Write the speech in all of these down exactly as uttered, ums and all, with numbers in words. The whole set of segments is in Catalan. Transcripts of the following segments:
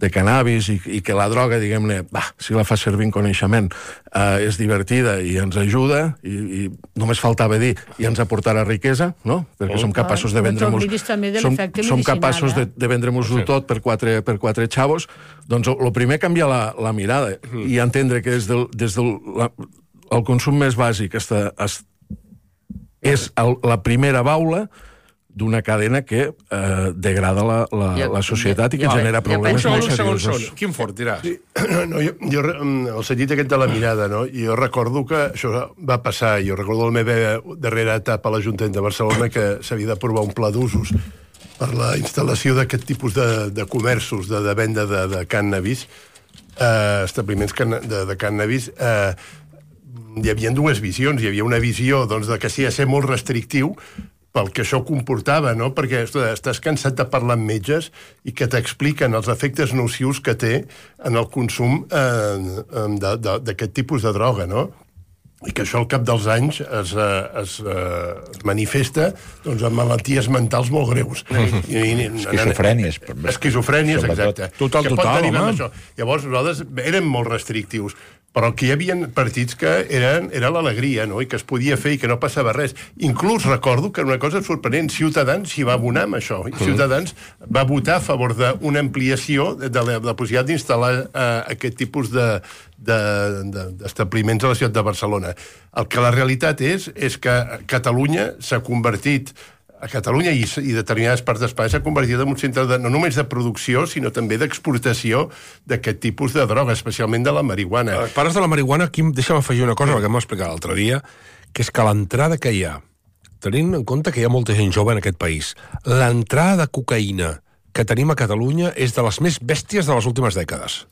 de cannabis i, i que la droga, diguem-ne, va, si la fa servir en coneixement, eh, és divertida i ens ajuda, i, i només faltava dir, i ens aportarà riquesa, no? Perquè oh. som capaços de vendre-nos... Som, som capaços de, de vendre-nos-ho tot per quatre, per quatre xavos. Doncs el primer canviar la, la mirada mm. i entendre que des del, des del la, el consum més bàsic està, es, és el, la primera baula d'una cadena que eh, degrada la, la, ja, la societat i que ja, genera problemes ja molt seriosos. Quin fort dirà? Sí. No, jo, jo, el sentit aquest de la mirada, no? Jo recordo que això va passar, jo recordo la meva darrera etapa a l'Ajuntament de Barcelona que s'havia d'aprovar un pla d'usos per la instal·lació d'aquest tipus de, de comerços de, de venda de, de cannabis, eh, establiments can, de, de cannabis. Eh, hi havia dues visions. Hi havia una visió doncs, de que sí, ha de ser molt restrictiu, pel que això comportava, no? Perquè ostres, estàs cansat de parlar amb metges i que t'expliquen els efectes nocius que té en el consum eh, d'aquest tipus de droga, no? I que això al cap dels anys es, es, es manifesta doncs, amb malalties mentals molt greus. Esquizofrènies. Esquizofrènies, exacte. Total, total, home. Llavors, nosaltres érem molt restrictius, però que hi havia partits que eren, era l'alegria, no? I que es podia fer i que no passava res. Inclús recordo que una cosa sorprenent, Ciutadans s'hi va abonar amb això. I Ciutadans va votar a favor d'una ampliació de la, de la possibilitat d'instal·lar eh, aquest tipus de, de, de, d'establiments a la ciutat de Barcelona. El que la realitat és, és que Catalunya s'ha convertit a Catalunya i, i determinades parts d'Espanya s'ha convertit en un centre de, no només de producció, sinó també d'exportació d'aquest tipus de droga, especialment de la marihuana. Uh, Pares de la marihuana, aquí deixa'm afegir una cosa, sí. perquè m'ho explicar l'altre dia, que és que l'entrada que hi ha, tenint en compte que hi ha molta gent jove en aquest país, l'entrada de cocaïna que tenim a Catalunya és de les més bèsties de les últimes dècades.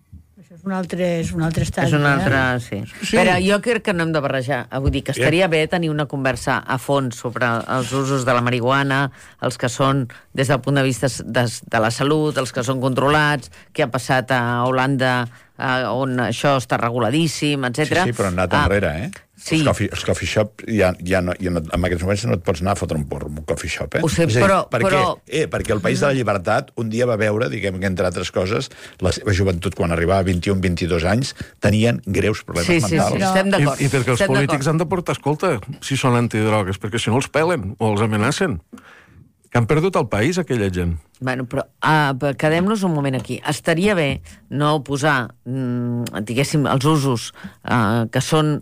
És un altre, és un altre estadi. És un altre, eh? sí. sí. Però jo crec que no hem de barrejar. Vull dir que estaria bé tenir una conversa a fons sobre els usos de la marihuana, els que són des del punt de vista de, de la salut, els que són controlats, què ha passat a Holanda, eh, on això està reguladíssim, etcètera. Sí, sí, però han anat enrere, eh? Sí. Els coffee, els coffee shop, ja, ja no, ja no, en aquests moments no et pots anar a fotre un porro en un coffee shop, eh? Ho sé, dir, però... perquè, però... Eh, perquè el País de la Llibertat un dia va veure, diguem que entre altres coses, la seva joventut, quan arribava a vint-i-un vint-i-dos anys, tenien greus problemes sí, sí, mentals. Sí, sí, estem d'acord. I, I perquè els estem polítics han de portar, escolta, si són antidrogues, perquè si no els pelen o els amenacen. Que han perdut el país, aquella gent. Bueno, però uh, quedem-nos un moment aquí. Estaria bé no posar, mm, diguéssim, els usos uh, que són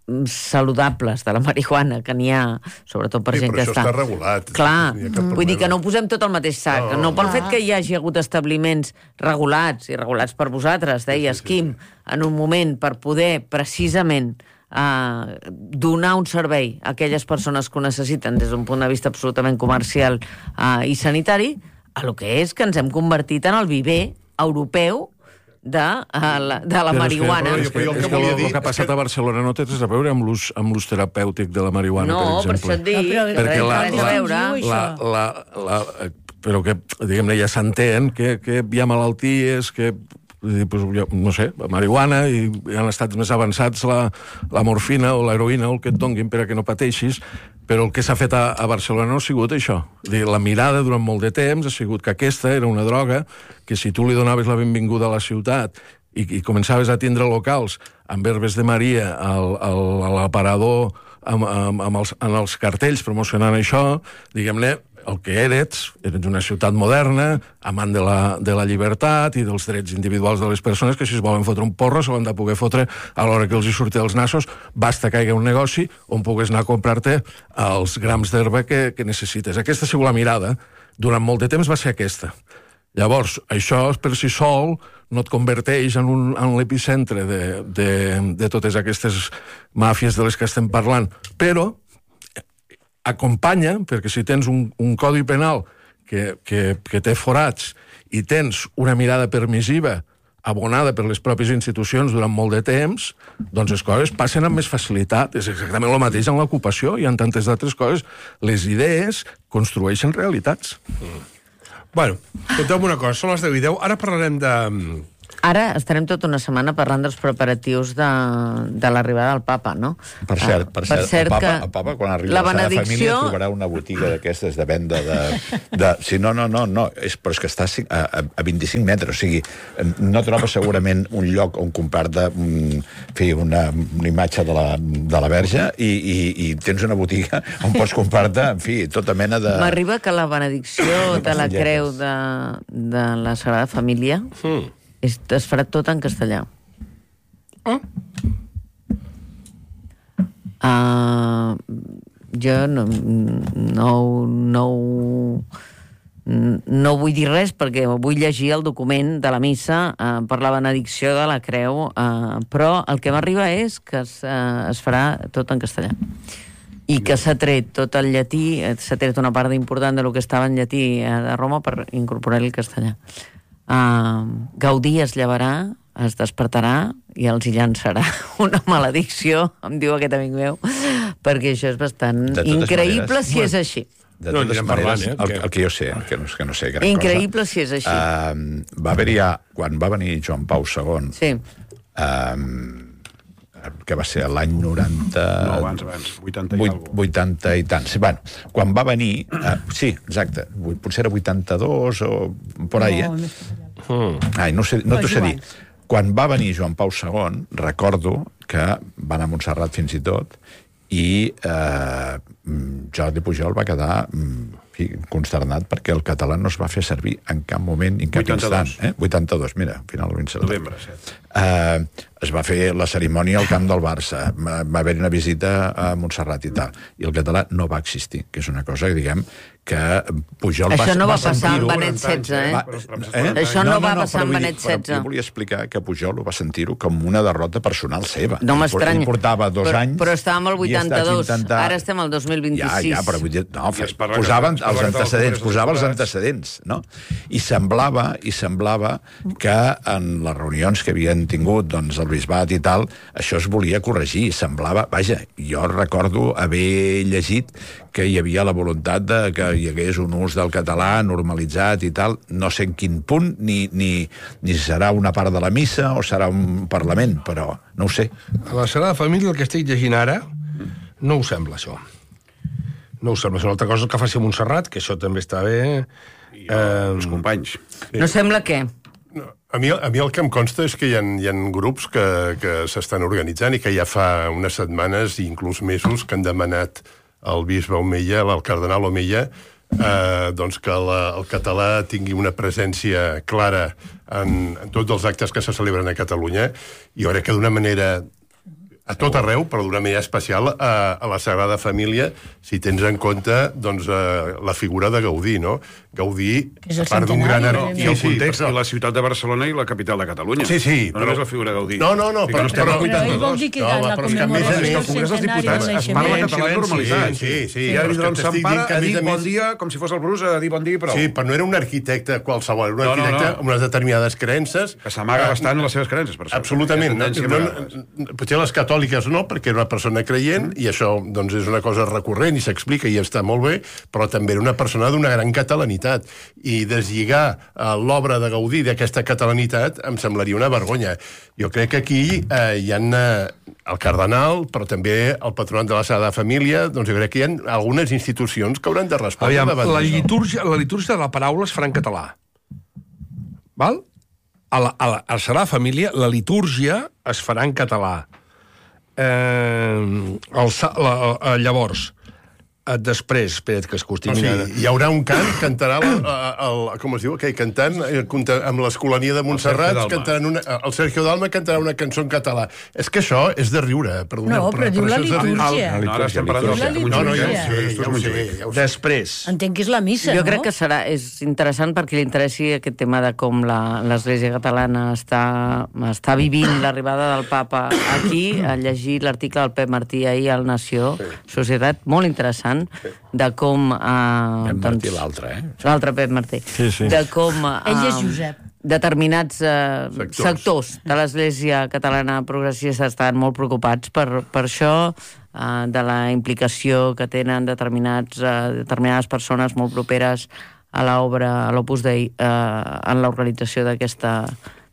saludables de la marihuana, que n'hi ha, sobretot per sí, gent que està... Sí, però això està regulat. Clar, vull dir que no ho posem tot al mateix sac. No, no pel fet que hi hagi hagut establiments regulats, i regulats per vosaltres, deies, sí, sí, Quim, sí. en un moment per poder, precisament, uh, donar un servei a aquelles persones que ho necessiten des d'un punt de vista absolutament comercial uh, i sanitari, a lo que és que ens hem convertit en el viver europeu de, uh, la, de la marihuana. És que, és que, és que el, el que ha passat a Barcelona no té res a veure amb l'ús amb l'ús terapèutic de la marihuana, no, per exemple. No, per això et dic, no, perquè la, res a veure. La, la, la, la, però que, diguem-ne, ja s'entén que, que hi ha malalties, que pues, no sé, la marihuana, i han estat més avançats la, la morfina o l'heroïna o el que et donguin per a que no pateixis, però el que s'ha fet a, a Barcelona no ha sigut això. La mirada durant molt de temps ha sigut que aquesta era una droga que si tu li donaves la benvinguda a la ciutat i, i començaves a tindre locals amb herbes de Maria al, al, a l'aparador amb, amb, amb els, en els cartells promocionant això, diguem-ne, el que eres, eres una ciutat moderna, amant de la, de la llibertat i dels drets individuals de les persones, que si es volen fotre un porro se l'han de poder fotre a l'hora que els hi surti els nassos, basta que hi hagi un negoci on pugues anar a comprar-te els grams d'herba que, que necessites. Aquesta ha sigut la mirada. Durant molt de temps va ser aquesta. Llavors, això per si sol no et converteix en, un, en l'epicentre de, de, de totes aquestes màfies de les que estem parlant. Però acompanya, perquè si tens un, un codi penal que, que, que té forats i tens una mirada permissiva abonada per les pròpies institucions durant molt de temps, doncs les coses passen amb més facilitat. És exactament el mateix en l'ocupació i en tantes d'altres coses. Les idees construeixen realitats. Mm. Bueno, conteu-me una cosa, són les deu i deu. Ara parlarem de... Ara estarem tota una setmana parlant dels preparatius de, de l'arribada del papa, no? Per cert, per cert, per cert el, papa, que el papa, quan arriba la a la seva benedicció... família, trobarà una botiga d'aquestes de venda de... de sí, no, no, no, no és, però és que està a, a, a vint-i-cinc metres, o sigui, no troba segurament un lloc on comprar-te un, fi, una, una imatge de la, de la Verge i, i, i tens una botiga on pots comprar-te, en fi, tota mena de... M'arriba que la benedicció de la creu de, de la Sagrada Família mm. es, es farà tot en castellà. Oh. Uh, jo no, no, no, no vull dir res perquè vull llegir el document de la missa uh, per la benedicció de la creu, uh, però el que m'arriba és que es, uh, es farà tot en castellà. I que s'ha tret tot el llatí, s'ha tret una part important de lo que estava en llatí de Roma per incorporar-hi el castellà. Uh, Gaudí es llevarà, es despertarà i els hi llançarà una maledicció, em diu aquest amic meu, perquè això és bastant increïble maneres, si és així. De totes no, maneres, parlant, eh? el, el que jo sé, el que no, que no sé gran increïble cosa, si és així. Uh, va haver-hi ja, quan va venir Joan Pau segon, sí. uh, que va ser l'any noranta... No, abans, abans, vuitanta i alguna cosa. vuitanta i tant. Sí, bueno, quan va venir... Uh, sí, exacte, potser era vuitanta-dos o por ahí, eh? No, Ai, no, sé, no t'ho sé dir. Quan va venir Joan Pau segon, recordo que va anar a Montserrat fins i tot, i eh, Jordi Pujol va quedar fi, consternat perquè el català no es va fer servir en cap moment i en cap vuitanta-dos. instant. Eh? vuitanta-dos, mira, al final ho Novembre, set. Eh, es va fer la cerimònia al camp del Barça, va haver-hi una visita a Montserrat i tal, i el català no va existir, que és una cosa, diguem, que Pujol Això va, no va va passar amb sentir-ho. Benet setze, eh? Va, eh? Això no, no va passar amb Benet setze. setze. Jo volia explicar que Pujol ho va sentir-ho com una derrota personal seva. No m'estranya. Ell portava dos però, anys... Però estàvem al vuitanta-dos, intentar... ara estem al dos mil vint-i-sis. Ja, ja, però vull dir, no, I es fa, parla posaven que- es els parla que antecedents, dels posava els diputats. antecedents, no? I semblava, i semblava que en les reunions que havien tingut, doncs, el bisbat i tal, això es volia corregir, semblava... Vaja, jo recordo haver llegit que hi havia la voluntat de que hi hagués un ús del català normalitzat i tal, no sé en quin punt, ni, ni, ni serà una part de la missa o serà un parlament, però no ho sé. A la Sagrada Família, el que estic llegint ara, no ho sembla, això. No ho sembla. És una altra cosa que faci Montserrat, que això també està bé. I els companys. No sembla què? No, a, mi, a mi el que em consta és que hi ha, hi ha grups que, que s'estan organitzant i que ja fa unes setmanes i inclús mesos que han demanat al bisbe Omeia, al cardenal Omeia, eh, doncs que la, el català tingui una presència clara en, en tots els actes que se celebren a Catalunya. Jo crec que d'una manera... a tot arreu, però d'una manera especial a, a la Sagrada Família, si tens en compte doncs, eh, la figura de Gaudí, no? Gaudí, És el a part d'un gran... centenari, I el Sí, sí, context, però- i la ciutat de Barcelona i la capital de Catalunya. Sí, sí, No però- només la figura de Gaudí. No, no, no, I que però- no estem però- al Però ell vol vuitanta-dos. dir que No, la però és que a més a commemoració més- que del al Congrés dels centenari Diputats del es parla naixement... català amb normalitat. Sí, sí, sí. I Però ara és que vindrà un t'estic Sant Pare dient que, a a dir més a bon més- dia com si fos el Bruce a dir bon dia i prou. Sí, però no era un arquitecte qualsevol, era un No, no, arquitecte no. amb unes determinades creences. Que s'amaga Eh, bastant en les seves creences, per cert. Absolutament. Hi ha No, tendència a no, vegades. no, potser les catòliques no, perquè era una persona creient, i això doncs, és una cosa recurrent i s'explica i està molt bé, però també era una persona d'una gran catalanitat. I deslligar eh, l'obra de Gaudí d'aquesta catalanitat em semblaria una vergonya. Jo crec que aquí eh, hi ha eh, el cardenal, però també el patronat de la Sagrada Família, doncs jo crec que hi ha algunes institucions que hauran de respondre Aviam, davant la d'això. litúrgia, la litúrgia de la paraula es farà en català. Val? A la, a la, a la Sagrada Família, la litúrgia es farà en català. Eh, el, sa- la, la, llavors, eh, després, espera't que es O costi sigui, mirant. hi haurà un cant, cantarà el, el, el, com es diu, aquell cantant eh, conta- amb l'Escolania de Montserrat, Dalma. cantaran una, el Sergio Dalma cantarà una cançó en català. És que això és de riure, perdoneu. No, però diu la això és de riure. litúrgia. No, ara estem parlant La del litúrgia. No, no, ja ho Ja. sé, ja ho sé. Ja ho sé. Després, Entenc que és la missa, Jo no? crec que serà, és interessant perquè li interessi aquest tema de com la- l'Església catalana està, està vivint l'arribada del papa aquí, a llegir l'article del Pep Martí ahir al Nació, Societat, molt interessant, de com... Eh, Hem Martí l'altre, eh? L'altre Pep Martí. Sí, sí. De com... Eh, Ell és Josep. determinats eh, sectors. sectors de l'Església catalana progressista estan molt preocupats per, per això, eh, de la implicació que tenen determinats, eh, determinades persones molt properes a l'obra, a l'Opus Dei, eh, en l'organització d'aquesta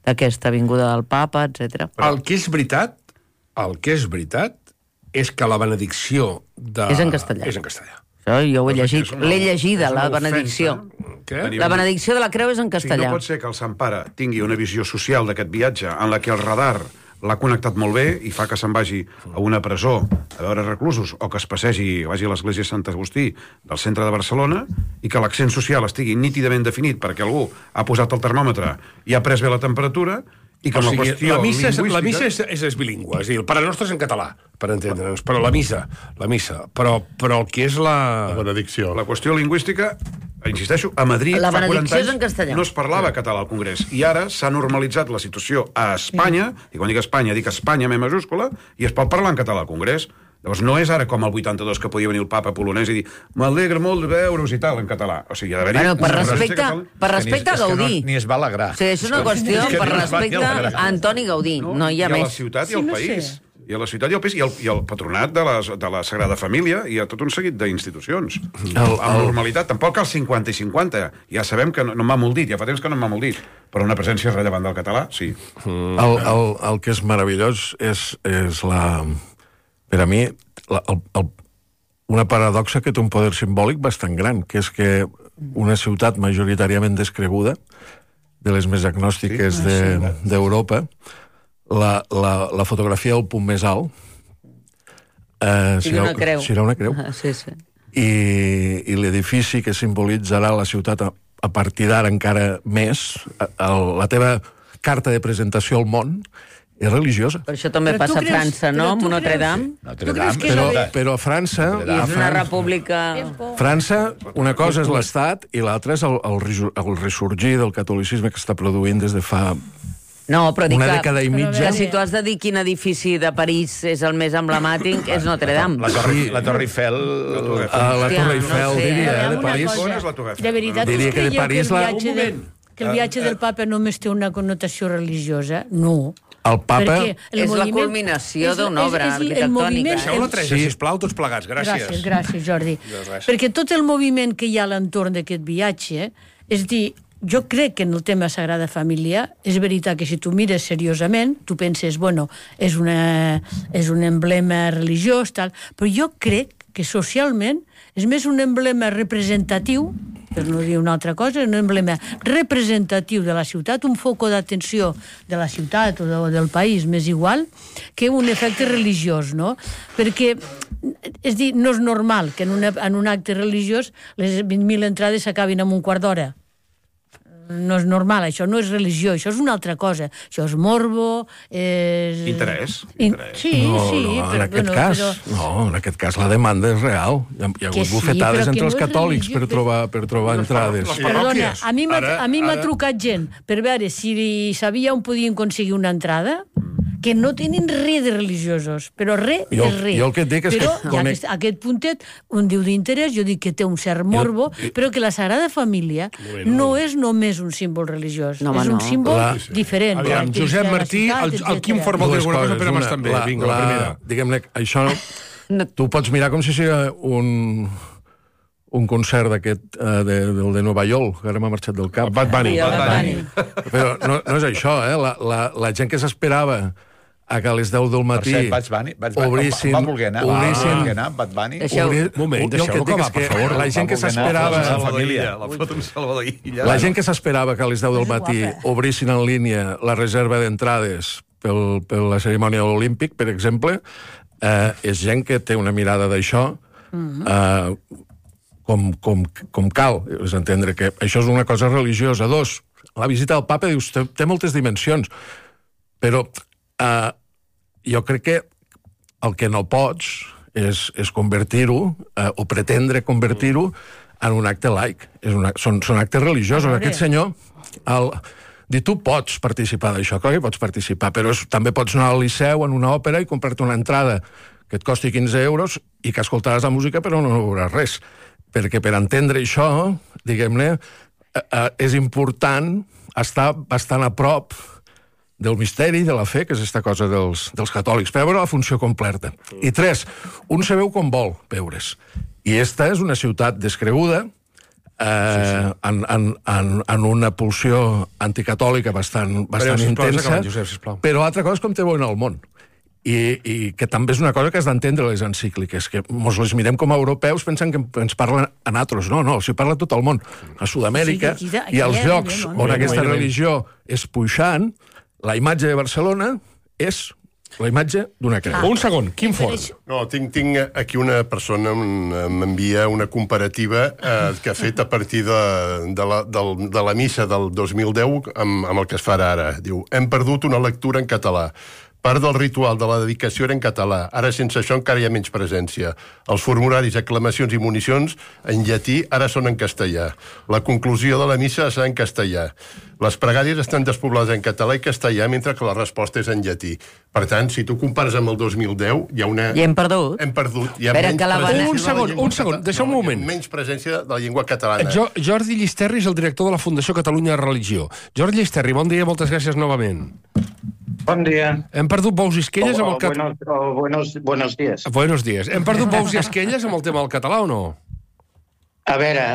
d'aquesta vinguda del papa, etcètera. El que és veritat, el que és veritat, és que la benedicció de... És en castellà. És en castellà. Això jo ho he Però és que llegit, és una- l'he llegida, és una la ofensa. benedicció. Què? La benedicció de la creu és en O sigui, castellà. no pot ser que el Sant Pare tingui una visió social d'aquest viatge en la que el radar l'ha connectat molt bé i fa que se'n vagi a una presó a veure reclusos o que es passegi, vagi a l'església Sant Agustí del centre de Barcelona i que l'accent social estigui nítidament definit perquè algú ha posat el termòmetre i ha pres bé la temperatura i que O amb sigui, la qüestió la missa, és, lingüística... la missa és, és, és bilingüe, és a dir, el Pare Nostre és en català, per entendre'ns, però la missa, la missa, però, però el que és la... La benedicció. La qüestió lingüística, insisteixo, a Madrid La fa benedicció quaranta és en anys castellà. no es parlava català al Congrés i ara s'ha normalitzat la situació a Espanya, i quan dic Espanya dic Espanya amb E majúscula, i es pot parlar en català al Congrés. Llavors no és ara com el vuitanta-dos que podia venir el papa polonès i dir m'alegra molt de veure-us i tal en català. O sigui, ha d'haver-hi... Bueno, per una respecte, català. per respecte a És que no- Gaudí. Ni es va alegrar. O sigui, és una qüestió És que per ni es va ni respecte alegrar. a Antoni Gaudí, no hi ha I a la més. ciutat i Sí, al no país. sé. I a la ciutat i al país, i el, i el patronat de, les, de la Sagrada Família, i a tot un seguit d'institucions. El- Amb el- normalitat. Tampoc cal cinquanta i cinquanta. Ja sabem que no, no m'ha molt dit, ja fa temps que no m'ha molt dit. Però una presència rellevant del català, sí. El, el, el que és meravellós és, és la... Per a mi, la, el, el, una paradoxa que té un poder simbòlic bastant gran, que és que una ciutat majoritàriament descreguda, de les més agnòstiques Ah, de- d'Europa, la, la, la fotografia al punt més alt eh, Sigui una creu. serà una creu. Ah, sí, sí. I, i l'edifici que simbolitzarà la ciutat a, a partir d'ara encara més, a, a, la teva carta de presentació al món, és religiosa. Per això també Però tu passa a creus- França, no? però tu Amb Notre creus- Dame. Notre Tu creus Dame, que Però, la- però a França... I a és una França, república... França, una cosa és l'Estat i l'altra és el, el, resur- el ressorgir del catolicisme que està produint des de fa No, però dic una que, dècada i Però a mitja. que si tu has de dir quin edifici de París és el més emblemàtic, és Notre Dame. La Torre, la Torre Eiffel... A la Hòstia, Torre no Eiffel, sé. diria, eh, de Una París. cosa, On és la Torre Eiffel? De veritat, Diria us que de creieu París que el la- viatge, Un de, moment. que el viatge del papa només té una connotació religiosa? No. El papa... Perquè el És la moviment- culminació és- d'una és- obra és el arquitectònica, moviment- eh? Deixeu la Teresa, Sí. sisplau, tots plegats. Gràcies. Gràcies, gràcies, Jordi. De res. Perquè tot el moviment que hi ha a l'entorn d'aquest viatge, és dir, jo crec que en el tema Sagrada Família és veritat que si tu mires seriosament, tu penses, bueno, és, una, és un emblema religiós, tal, però jo crec que socialment és més un emblema representatiu, per no dir una altra cosa, un emblema representatiu de la ciutat, un foco d'atenció de la ciutat o, de, o del país, més igual, que un efecte religiós, no? Perquè, és dir, no és normal que en, una, en un acte religiós les vint mil entrades s'acabin en un quart d'hora. No és normal, això no és religió, això és una altra cosa. Això és morbo, és... Interès, In... interès. Sí, no, sí, no, en però, aquest bueno, cas, però... no, en aquest cas la demanda és real. Hi ha, hi ha Que hagut sí, bufetades però que entre no els és catòlics religió, per trobar, per trobar entrades. les Perdona, parròquies. a mi m'ha Ara- a mi m'ha ara- trucat gent per veure si sabia on podien aconseguir una entrada, que no tenen res de religiosos, però res Jo- de res. jo el que et dic és però que hi ha conec- aquest, aquest puntet, un diu d'interès, jo dic que té un cert morbo, i- però que la Sagrada Família no és només un símbol religiós, No, home, és un no. símbol La- diferent. Aviam, característic Josep de la Martí, ciutat, el, el Quim etcètera. Fort vol dir Dues alguna cosa, coses. Pere Mas Una, també. la- Vinga, la, la- primera. Diguem-ne, això... No. Tu pots mirar com si sigui un, un concert d'aquest, eh, de, del de Nova York, que ara m'ha marxat del cap. Bad Bunny. Sí, el Bad Bunny. Però no, no és això, eh? La, la, la gent que s'esperava a que a les deu del Per matí cert, Bad Bunny, Bad Bunny obrissin... va voler anar, va obrissin- voler anar, Bad Bunny. Deixeu- obrir- Moment, jo el que deixeu-lo et dic acabar, és que per favor. La gent que Va voler anar s'esperava... a la família. La foto amb Salvador Illa. La gent que s'esperava que a les deu del És matí guapa. obrissin en línia la reserva d'entrades pel, per la cerimònia olímpic, per exemple, eh, és gent que té una mirada d'això eh, com, com, com cal. És entendre que això és una cosa religiosa. Dos, la visita al papa, dius, té, té moltes dimensions, però eh, jo crec que el que no pots és, és convertir-ho, eh, o pretendre convertir-ho en un acte laic. És una, són, són actes religiosos. A veure. Aquest senyor... El, dir, tu pots participar d'això, clar que pots participar, però és, també pots anar al Liceu en una òpera i comprar-te una entrada que et costi quinze euros i que escoltaràs la música però no veuràs res. Perquè per entendre això, diguem-ne, eh, eh, és important estar bastant a prop del misteri, de la fe, que és aquesta cosa dels, dels catòlics, per veure la funció completa. I tres, un se veu com vol veure's. I esta és una ciutat descreguda, eh, sí, sí. En, en, en, en una pulsió anticatòlica bastant, bastant Però, sisplau, intensa, acabant, Josep, sisplau. però l'altra cosa és com té en el món. I, i que també és una cosa que has d'entendre les encícliques, que mos les mirem com a europeus pensant que ens parlen a nosaltres. No, no, s'hi parla tot el món. A Sud-amèrica sí, aquí, aquí, i als aquí, llocs aquí, on aquí, aquesta aquí, religió és puixant, la imatge de Barcelona és la imatge d'una creu. Un segon, Quim Forn. No, tinc, tinc aquí una persona m'envia una comparativa eh, que ha fet a partir de, de, la, del, de la missa del dos mil deu amb, amb el que es farà ara. Diu, hem perdut una lectura en català. Part del ritual de la dedicació era en català. Ara, sense això, encara hi ha menys presència. Els formularis, aclamacions i municions en llatí ara són en castellà. La conclusió de la missa serà en castellà. Les pregàries estan despoblades en català i castellà, mentre que la resposta és en llatí. Per tant, si tu compares amb el dos mil deu, hi ha una... I hem perdut. Hem perdut. Hi ha Espera, menys que la presència Un de la segon, llengua un segon, cata- deixa un no, moment. hi ha menys presència de la llengua catalana. Jo, Jordi Llisterri és el director de la Fundació Catalunya Religió. Jordi Llisterri, bon dia i moltes gràcies novament. Bon dia. Hem perdut bous i esquelles o, amb o, el català... buenos, o buenos, buenos días. Buenos días. Hem perdut bous i esquelles amb el tema del català o no? A veure,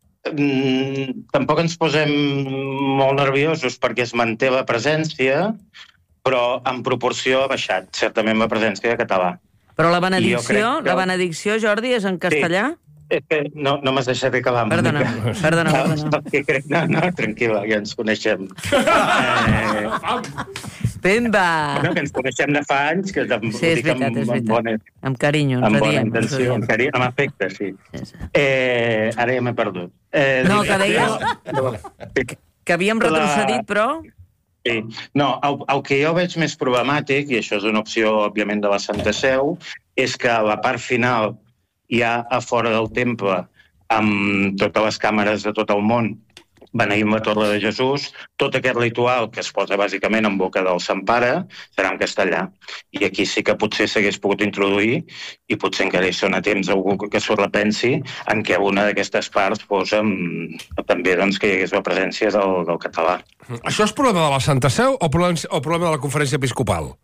mmm, tampoc ens posem molt nerviosos perquè es manté la presència, però en proporció ha baixat, certament, la presència de català. Però la I jo benedicció, crec que- la benedicció, Jordi, és en castellà? És que no, no m'has deixat acabar. Perdona, Mònica. perdona, No, perdona. perquè crec, no, no, tranquil·la, ja ens coneixem. eh, Pemba! no, que ens coneixem de fa anys, que tam- Sí, és ho dic veritat, amb, és amb, veritat. bona, Amb carinyo, ens amb ho bona diem. ens ho intenció, diem. amb, cari, amb afecte, sí. Sí, sí. Eh, ara ja m'he perdut. Eh, No, dic- que deies que havíem retrocedit, però... Sí. No, el, el que jo veig més problemàtic, i això és una opció, òbviament, de la Santa Seu, és que a la part final, ja a fora del temple, amb totes les càmeres de tot el món, beneïm la Torre de Jesús, tot aquest ritual que es posa bàsicament en boca del Sant Pare serà en castellà. I aquí sí que potser s'hagués pogut introduir, i potser encara hi són a temps algú que s'ho repensi, en què una d'aquestes parts fos amb, també doncs, que hi hagués la presència del, del català. Això és problema de la Santa Seu o problema, o problema de la Conferència Episcopal?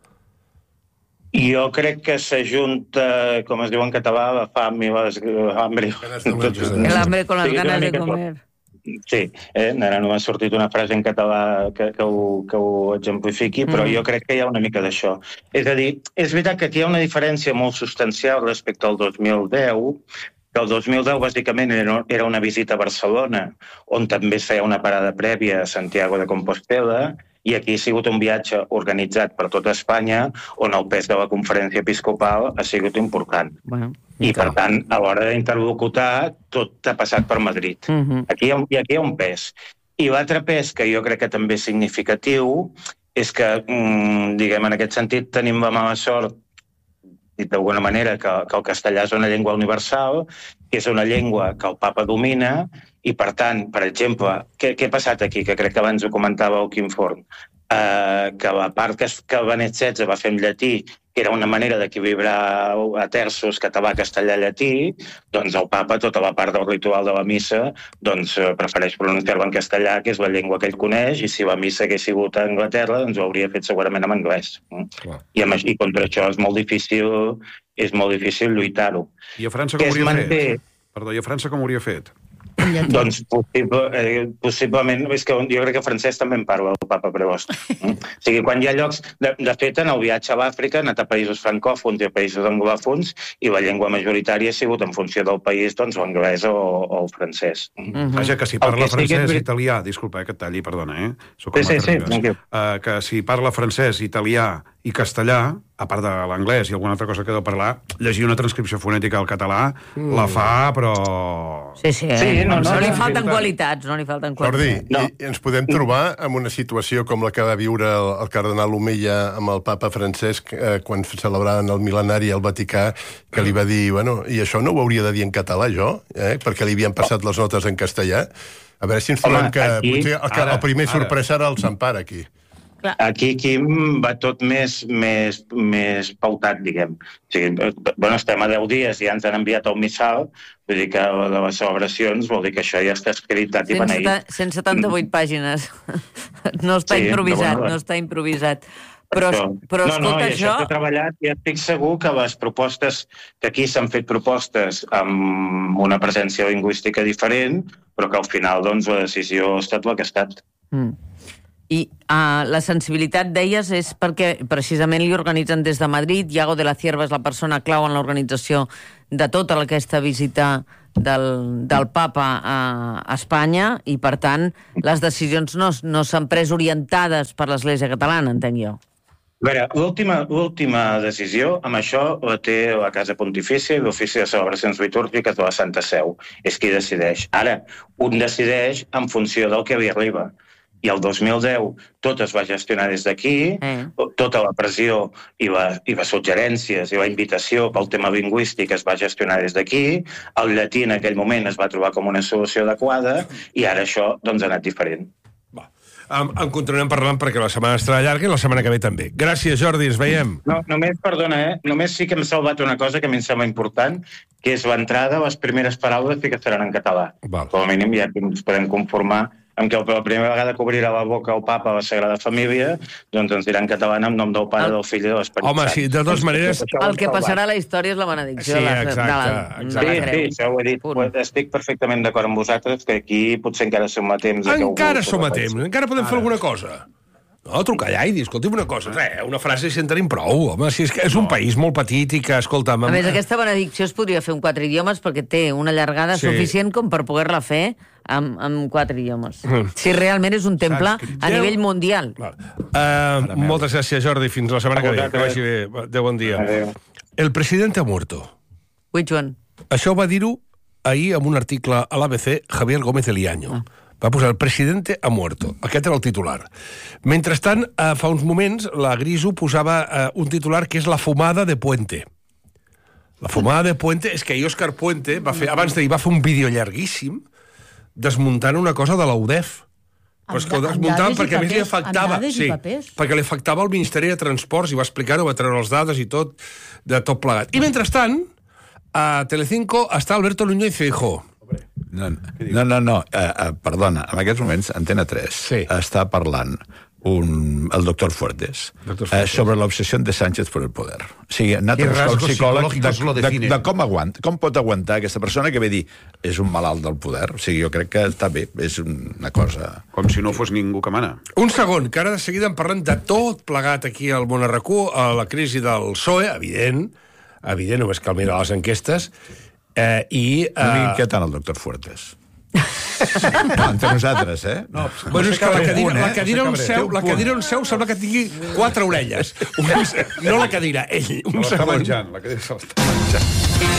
Jo crec que s'ajunta, com es diu en català, la fam i les... Hambre. El hambre con las Sí, ganas una de mica comer. Sí, eh? ara no m'ha sortit una frase en català que, que, ho, que ho exemplifiqui, però Mm. jo crec que hi ha una mica d'això. És a dir, és veritat que aquí hi ha una diferència molt substancial respecte al dos mil deu, que el dos mil deu bàsicament era, era una visita a Barcelona, on també es feia una parada prèvia a Santiago de Compostela, i aquí ha sigut un viatge organitzat per tota Espanya, on el pes de la conferència episcopal ha sigut important. Bueno, I, per tant, a l'hora d'interlocutar, tot ha passat per Madrid. Mhm. Aquí hi ha, I aquí hi ha un pes. I l'altre pes, que jo crec que també és significatiu, és que, mm, diguem, en aquest sentit, tenim la mala sort, dit d'alguna manera, que, que el castellà és una llengua universal, que és una llengua que el papa domina, i, per tant, per exemple, què, què ha passat aquí? Que crec que abans ho comentava el Quim Forn. Uh, que la part que, es, que el Benet setze va fer en llatí, que era una manera d'equilibrar a terços català, castellà, llatí, doncs el papa, tota la part del ritual de la missa, doncs eh, prefereix pronunciar-la en castellà, que és la llengua que ell coneix, i si la missa hagués sigut a Anglaterra, doncs ho hauria fet segurament en anglès. Clar. I, amb, I contra això és molt difícil, és molt difícil lluitar-ho. I a França Que com es hauria manté... fet? Perdó, i a França com hauria fet? Doncs possible, eh, possiblement, és que jo crec que francès també en parla el papa Prevost. Mm? O sigui, quan hi ha llocs... De, de fet, en el viatge a l'Àfrica, han anat a països francòfons i a països anglòfons, i la llengua majoritària ha sigut en funció del país, doncs, l'anglès o, o el francès. Mm? Vaja, que si El parla que sí que és francès, veri- italià... Disculpa, eh, que et talli, perdona, eh? Soc Sí, sí, sí, tranquil. Uh, que si parla francès, italià i castellà, a part de l'anglès i alguna altra cosa que deu parlar, llegir una transcripció fonètica al català mm. la fa, però... Sí, sí, eh? Sí, no, no, no li no, falten sí, qualitats, no li falten Jordi, qualitats. No. i ens podem trobar en una situació com la que va viure el, el cardenal Omeia amb el papa Francesc eh, quan celebraven el mil·lenari al Vaticà, que li va dir, bueno, i això no ho hauria de dir en català, jo, eh, perquè li havien passat les notes en castellà. A veure si ens trobem Home, que aquí, potser el, que, ara, el primer ara. sorpresa era el Sant Pare, aquí. Aquí, Quim, va tot més, més, més pautat, diguem. O sigui, bueno, estem a deu dies i ja ens han enviat el missal, vull dir que de les celebracions vol dir que això ja està escrit, dat i beneït. cent setanta-vuit pàgines. No està Sí, improvisat, però bueno, no està improvisat. Però, però no, no, escolta, i això això... t'he treballat i estic segur que les propostes, que aquí s'han fet propostes amb una presència lingüística diferent, però que al final doncs, la decisió ha estat la que ha estat. Mm. I uh, la sensibilitat, deies, és perquè precisament li organitzen des de Madrid. Iago de la Cierva és la persona clau en l'organització de tota aquesta visita del, del papa a, a Espanya i, per tant, les decisions no, no s'han pres orientades per l'Església catalana, entenc jo. A veure, l'última decisió amb això la té la Casa Pontifícia i l'Ofici de Celebracions Litúrgiques de la Santa Seu. És qui decideix. Ara, un decideix en funció del que li arriba. I el dos mil deu tot es va gestionar des d'aquí, eh. tota la pressió i, la, i les suggerències i la invitació pel tema lingüístic es va gestionar des d'aquí, el llatí en aquell moment es va trobar com una solució adequada i ara això doncs, ha anat diferent. Va. En, en continuem parlant perquè la setmana estarà llarga i la setmana que ve també. Gràcies, Jordi, ens veiem. No, només, perdona, eh? Només sí que hem salvat una cosa que a mi em sembla important, que és l'entrada, les primeres paraules sí que seran en català. Val. Com a mínim ja ens podem conformar en què la primera vegada que obrirà la boca el papa a la Sagrada Família, doncs ens dirà en català en nom del Pare, del Fill i de l'Esperit Sant. Home, sí, de totes maneres... El que passarà a la història és la benedicció. Sí, de la, exacte. De la, exacte. de la sí, sí, això ho he dit. Punt. Estic perfectament d'acord amb vosaltres, que aquí potser encara som a temps... Encara som a temps, encara podem fer alguna cosa. No, trucar allà i dir, escolti'm una cosa, res, una frase si en tenim prou, home, si és que és un país molt petit i que, escolta'm... A més, aquesta benedicció es podria fer en quatre idiomes perquè té una llargada sí. suficient com per poder-la fer amb, amb quatre idiomes. Mm. Si realment és un temple a nivell mundial. Uh, moltes gràcies, Jordi. Fins la setmana que ve. Que vagi bé. Adéu, bon dia. Adéu. El presidente ha muerto. Which one? Això va dir-ho ahir en un article a l'A B C Javier Gómez Eliaño. Ah. Va posar el presidente ha muerto. Aquest era el titular. Mentrestant, eh, fa uns moments, la Griso posava eh, un titular que és la fumada de Puente. La fumada de Puente és que ahir Òscar Puente va fer, abans d'ahir va fer un vídeo llarguíssim desmuntant una cosa de la U D E F. Però és que ho desmuntaven perquè a més li afectava. Sí, perquè li afectava el Ministeri de Transports i va explicar-ho, va treure les dades i tot, de tot plegat. I mentrestant, a Telecinco està Alberto Núñez Feijóo. No, no, no, no. Uh, uh, perdona, en aquests moments Antena tres sí. està parlant un, el doctor Fuertes, doctor Fuertes. Uh, sobre l'obsessió de Sánchez por el poder. O sigui, ha anat a buscar un psicòleg de, de, de com, aguanta, com pot aguantar aquesta persona que ve dir és un malalt del poder. O sigui, jo crec que està bé, és una cosa... Com si no fos ningú que mana. Un segon, que ara de seguida en parlem de tot plegat aquí al Món Arracú, a la crisi del P S O E, evident, evident, només cal mirar les enquestes. Eh, i, eh... No inquietant el doctor Fuertes. No, entre nosaltres, eh? No, bueno, és que la cadira, la cadira on seu, la cadira on seu sembla que tingui quatre orelles. Un, no la cadira, ell. Un se l'està menjant, la cadira se l'està menjant.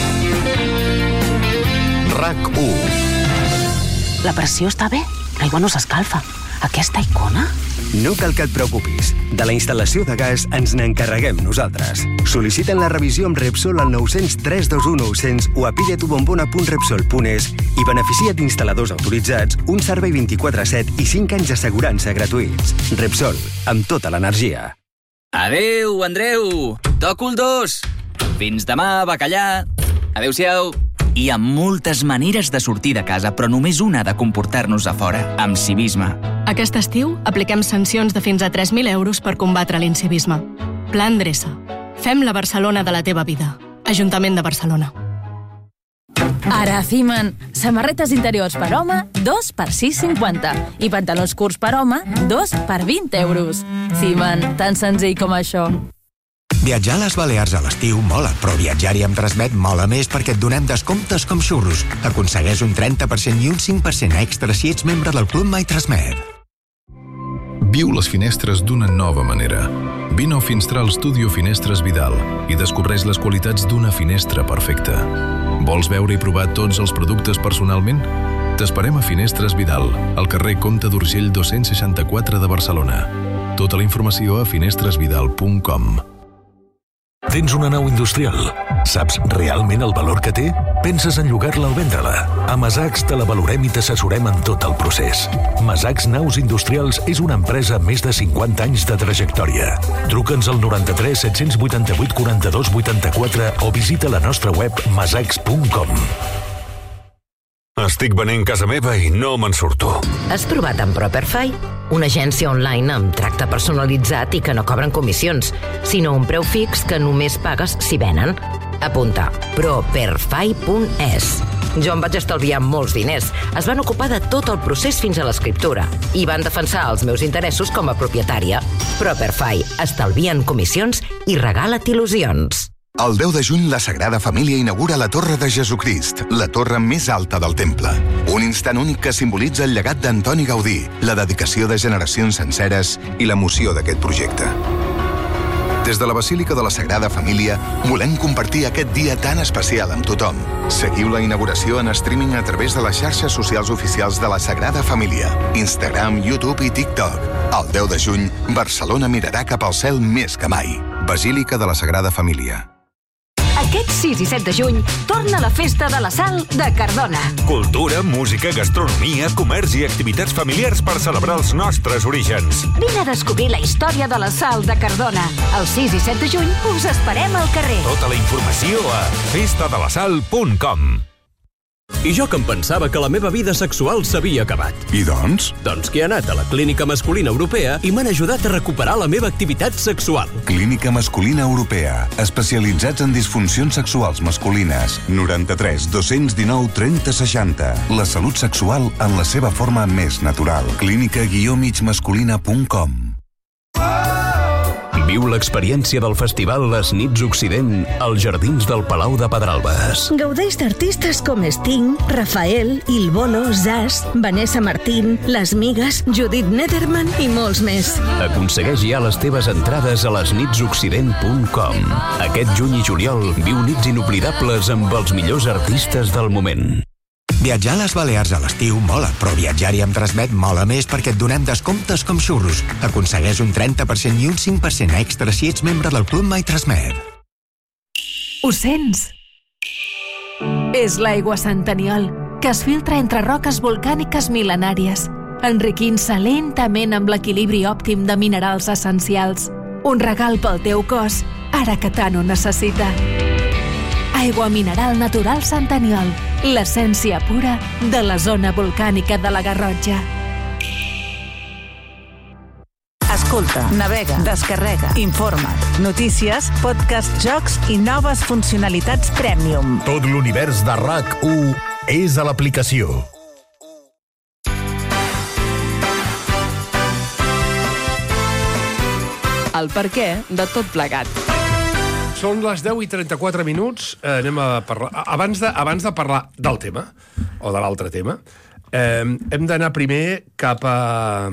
RAC u. La pressió està bé? L'aigua no s'escalfa. Aquesta icona? No cal que et preocupis. De la instal·lació de gas ens n'encarreguem nosaltres. Sol·liciten la revisió amb Repsol al nou zero tres dos u nou zero zero o a pillaTubombona punt repsol punt es i beneficia't d'instal·ladors autoritzats, un servei vint-i-quatre set i cinc anys d'assegurança gratuïts. Repsol, amb tota l'energia. Adeu, Andreu! Toco el dos! Fins demà, bacallà! Adéu-siau! Hi ha moltes maneres de sortir de casa, però només una de comportar-nos a fora, amb civisme. Aquest estiu apliquem sancions de fins a tres mil euros per combatre l'incivisme. Pla Endreça. Fem la Barcelona de la teva vida. Ajuntament de Barcelona. Ara a Ciman, samarretes interiors per home, dos per sis cinquanta. I pantalons curts per home, dos per vint euros. Ciman, tan senzill com això. Viatjar a les Balears a l'estiu mola, però viatjar-hi amb Transmet mola més perquè et donem descomptes com xurros. Aconsegueix un trenta per cent i un cinc per cent extra si ets membre del Club My Transmet. Viu les finestres d'una nova manera. Vine a Finstral Studio Finestres Vidal i descobreix les qualitats d'una finestra perfecta. Vols veure i provar tots els productes personalment? T'esperem a Finestres Vidal, al carrer Comte d'Urgell dos-cents seixanta-quatre de Barcelona. Tota la informació a finestres vidal punt com. Tens una nau industrial? Saps realment el valor que té? Penses en llogar-la o vendre-la? A Masacs te la valorem i t'assessorem en tot el procés. Masacs Naus Industrials és una empresa amb més de cinquanta anys de trajectòria. Truca'ns al noranta-tres set-cents vuitanta-vuit quaranta-dos vuitanta-quatre o visita la nostra web masacs punt com. Estic venent casa meva i no me'n surto. Has provat amb Properfy? Una agència online amb tracte personalitzat i que no cobren comissions, sinó un preu fix que només pagues si venen. Apunta, properfai punt es. Jo em vaig estalviar molts diners. Es van ocupar de tot el procés fins a l'escriptura i van defensar els meus interessos com a propietària. Properfai, estalvien comissions i regala't il·lusions. El deu de juny, la Sagrada Família inaugura la Torre de Jesucrist, la torre més alta del temple. Un instant únic que simbolitza el llegat d'Antoni Gaudí, la dedicació de generacions senceres i l'emoció d'aquest projecte. Des de la Basílica de la Sagrada Família, volem compartir aquest dia tan especial amb tothom. Seguiu la inauguració en streaming a través de les xarxes socials oficials de la Sagrada Família, Instagram, YouTube i TikTok. El deu de juny, Barcelona mirarà cap al cel més que mai. Basílica de la Sagrada Família. Aquest sis i set de juny torna la Festa de la Sal de Cardona. Cultura, música, gastronomia, comerç i activitats familiars per celebrar els nostres orígens. Vine a descobrir la història de la Sal de Cardona. El sis i set de juny us esperem al carrer. Tota la informació a festa de la sal punt com. I jo que em pensava que la meva vida sexual s'havia acabat. I doncs? Doncs que he anat a la Clínica Masculina Europea i m'han ajudat a recuperar la meva activitat sexual. Clínica Masculina Europea. Especialitzats en disfuncions sexuals masculines. noranta-tres dos-cents dinou trenta seixanta. La salut sexual en la seva forma més natural. clínica guió mig masculina punt com. Viu l'experiència del festival Les Nits Occident als Jardins del Palau de Pedralbes. Gaudeix d'artistes com Sting, Rafael, Il Bolo, Zaz, Vanessa Martín, Les Migues, Judith Nederman i molts més. Aconsegueix ja les teves entrades a les nits occident punt com. Aquest juny i juliol viu nits inoblidables amb els millors artistes del moment. Viatjar a les Balears a l'estiu mola, però viatjar-hi amb Transmet mola més perquè et donem descomptes com xurros. Aconsegueix un trenta per cent i un cinc per cent extra si ets membre del Club My Transmet. Ho sents? És l'aigua Sant Aniol, que es filtra entre roques volcàniques mil·lenàries, enriquint-se lentament amb l'equilibri òptim de minerals essencials. Un regal pel teu cos, ara que tant ho necessita. Aigua mineral natural Sant Aniol, l'essència pura de la zona volcànica de la Garrotxa. Escolta, navega, descarrega, informa't. Notícies, podcast, jocs i noves funcionalitats Premium. Tot l'univers de R A C u és a l'aplicació. El perquè de tot plegat. Són les deu i trenta-quatre minuts. Eh, anem a parlar... Abans de, abans de parlar del tema, o de l'altre tema, eh, hem d'anar primer cap a...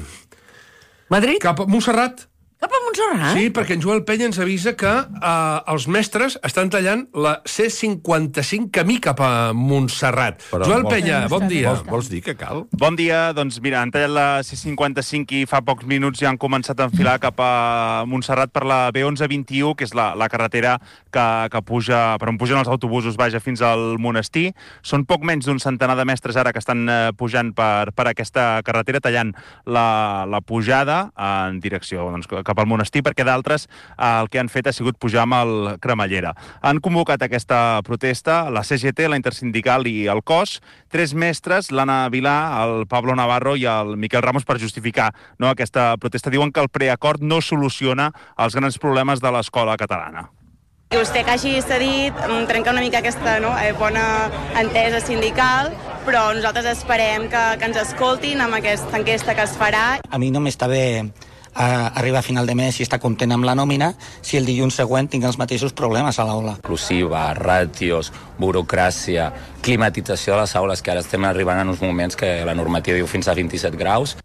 Madrid? Cap a Montserrat. Cap a Montserrat? Sí, perquè en Joel Penya ens avisa que eh, els mestres estan tallant la C cinquanta-cinc camí cap a Montserrat. Però Joel vols, Penya, bon dia. Vols, vols dir que cal? Bon dia, doncs mira, han tallat la C cinquanta-cinc i fa pocs minuts ja han començat a enfilar cap a Montserrat per la B onze vint-i-u, que és la, la carretera que, que puja, per on pugen els autobusos, vaja, fins al monestir. Són poc menys d'un centenar de mestres ara que estan eh, pujant per, per aquesta carretera, tallant la, la pujada en direcció doncs, cap al monestir, perquè d'altres eh, el que han fet ha sigut pujar amb el cremallera. Han convocat aquesta protesta la C G T, la Intersindical i el C O S, tres mestres, l'Anna Vilà, el Pablo Navarro i el Miquel Ramos, per justificar no, aquesta protesta. Diuen que el preacord no soluciona els grans problemes de l'escola catalana. Que vostè que hagi cedit trenca una mica aquesta no, bona entesa sindical, però nosaltres esperem que, que ens escoltin amb aquesta enquesta que es farà. A mi no m'està bé a arribar a final de mes i estar content amb la nòmina si el dilluns següent tinc els mateixos problemes a l'aula. Inclusiva, ràtios, burocràcia, climatització de les aules, que ara estem arribant en uns moments que la normativa diu fins a vint-i-set graus.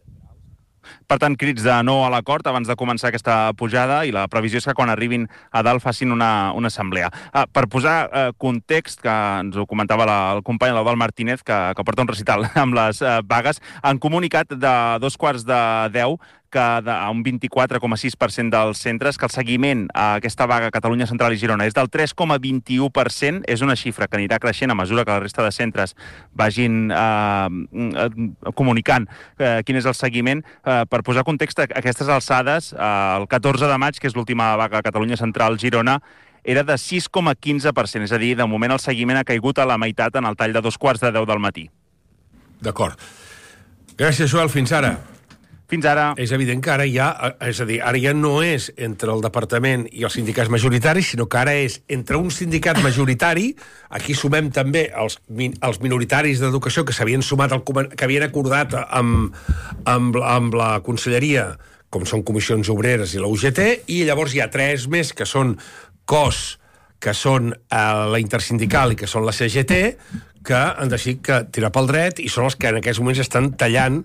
Per tant, crits de no a l'acord abans de començar aquesta pujada, i la previsió és que quan arribin a dalt facin una, una assemblea. Uh, per posar uh, context, que ens ho comentava la, el company l'Eudald Martínez, que, que porta un recital amb les uh, vagues, han comunicat de dos quarts de deu que de, a un vint-i-quatre coma sis per cent dels centres, que el seguiment a aquesta vaga a Catalunya Central i Girona és del tres coma vint-i-u per cent, és una xifra que anirà creixent a mesura que la resta de centres vagin eh, comunicant eh, quin és el seguiment. Eh, per posar context, a aquestes alçades, eh, el catorze de maig, que és l'última vaga a Catalunya Central Girona, era de sis coma quinze per cent, és a dir, de moment el seguiment ha caigut a la meitat en el tall de dos quarts de deu del matí. D'acord. Gràcies, Joel. Fins ara. Fins ara. És evident que ara ja, és a dir, ara ja no és entre el departament i els sindicats majoritaris, sinó que ara és entre un sindicat majoritari, aquí sumem també els, els minoritaris d'educació que s'havien sumat, al, que havien acordat amb, amb, amb la conselleria, com són comissions obreres i la U G T, i llavors hi ha tres més que són cos, que són eh, la intersindical i que són la C G T, que han decidit que tirar pel dret i són els que en aquests moments estan tallant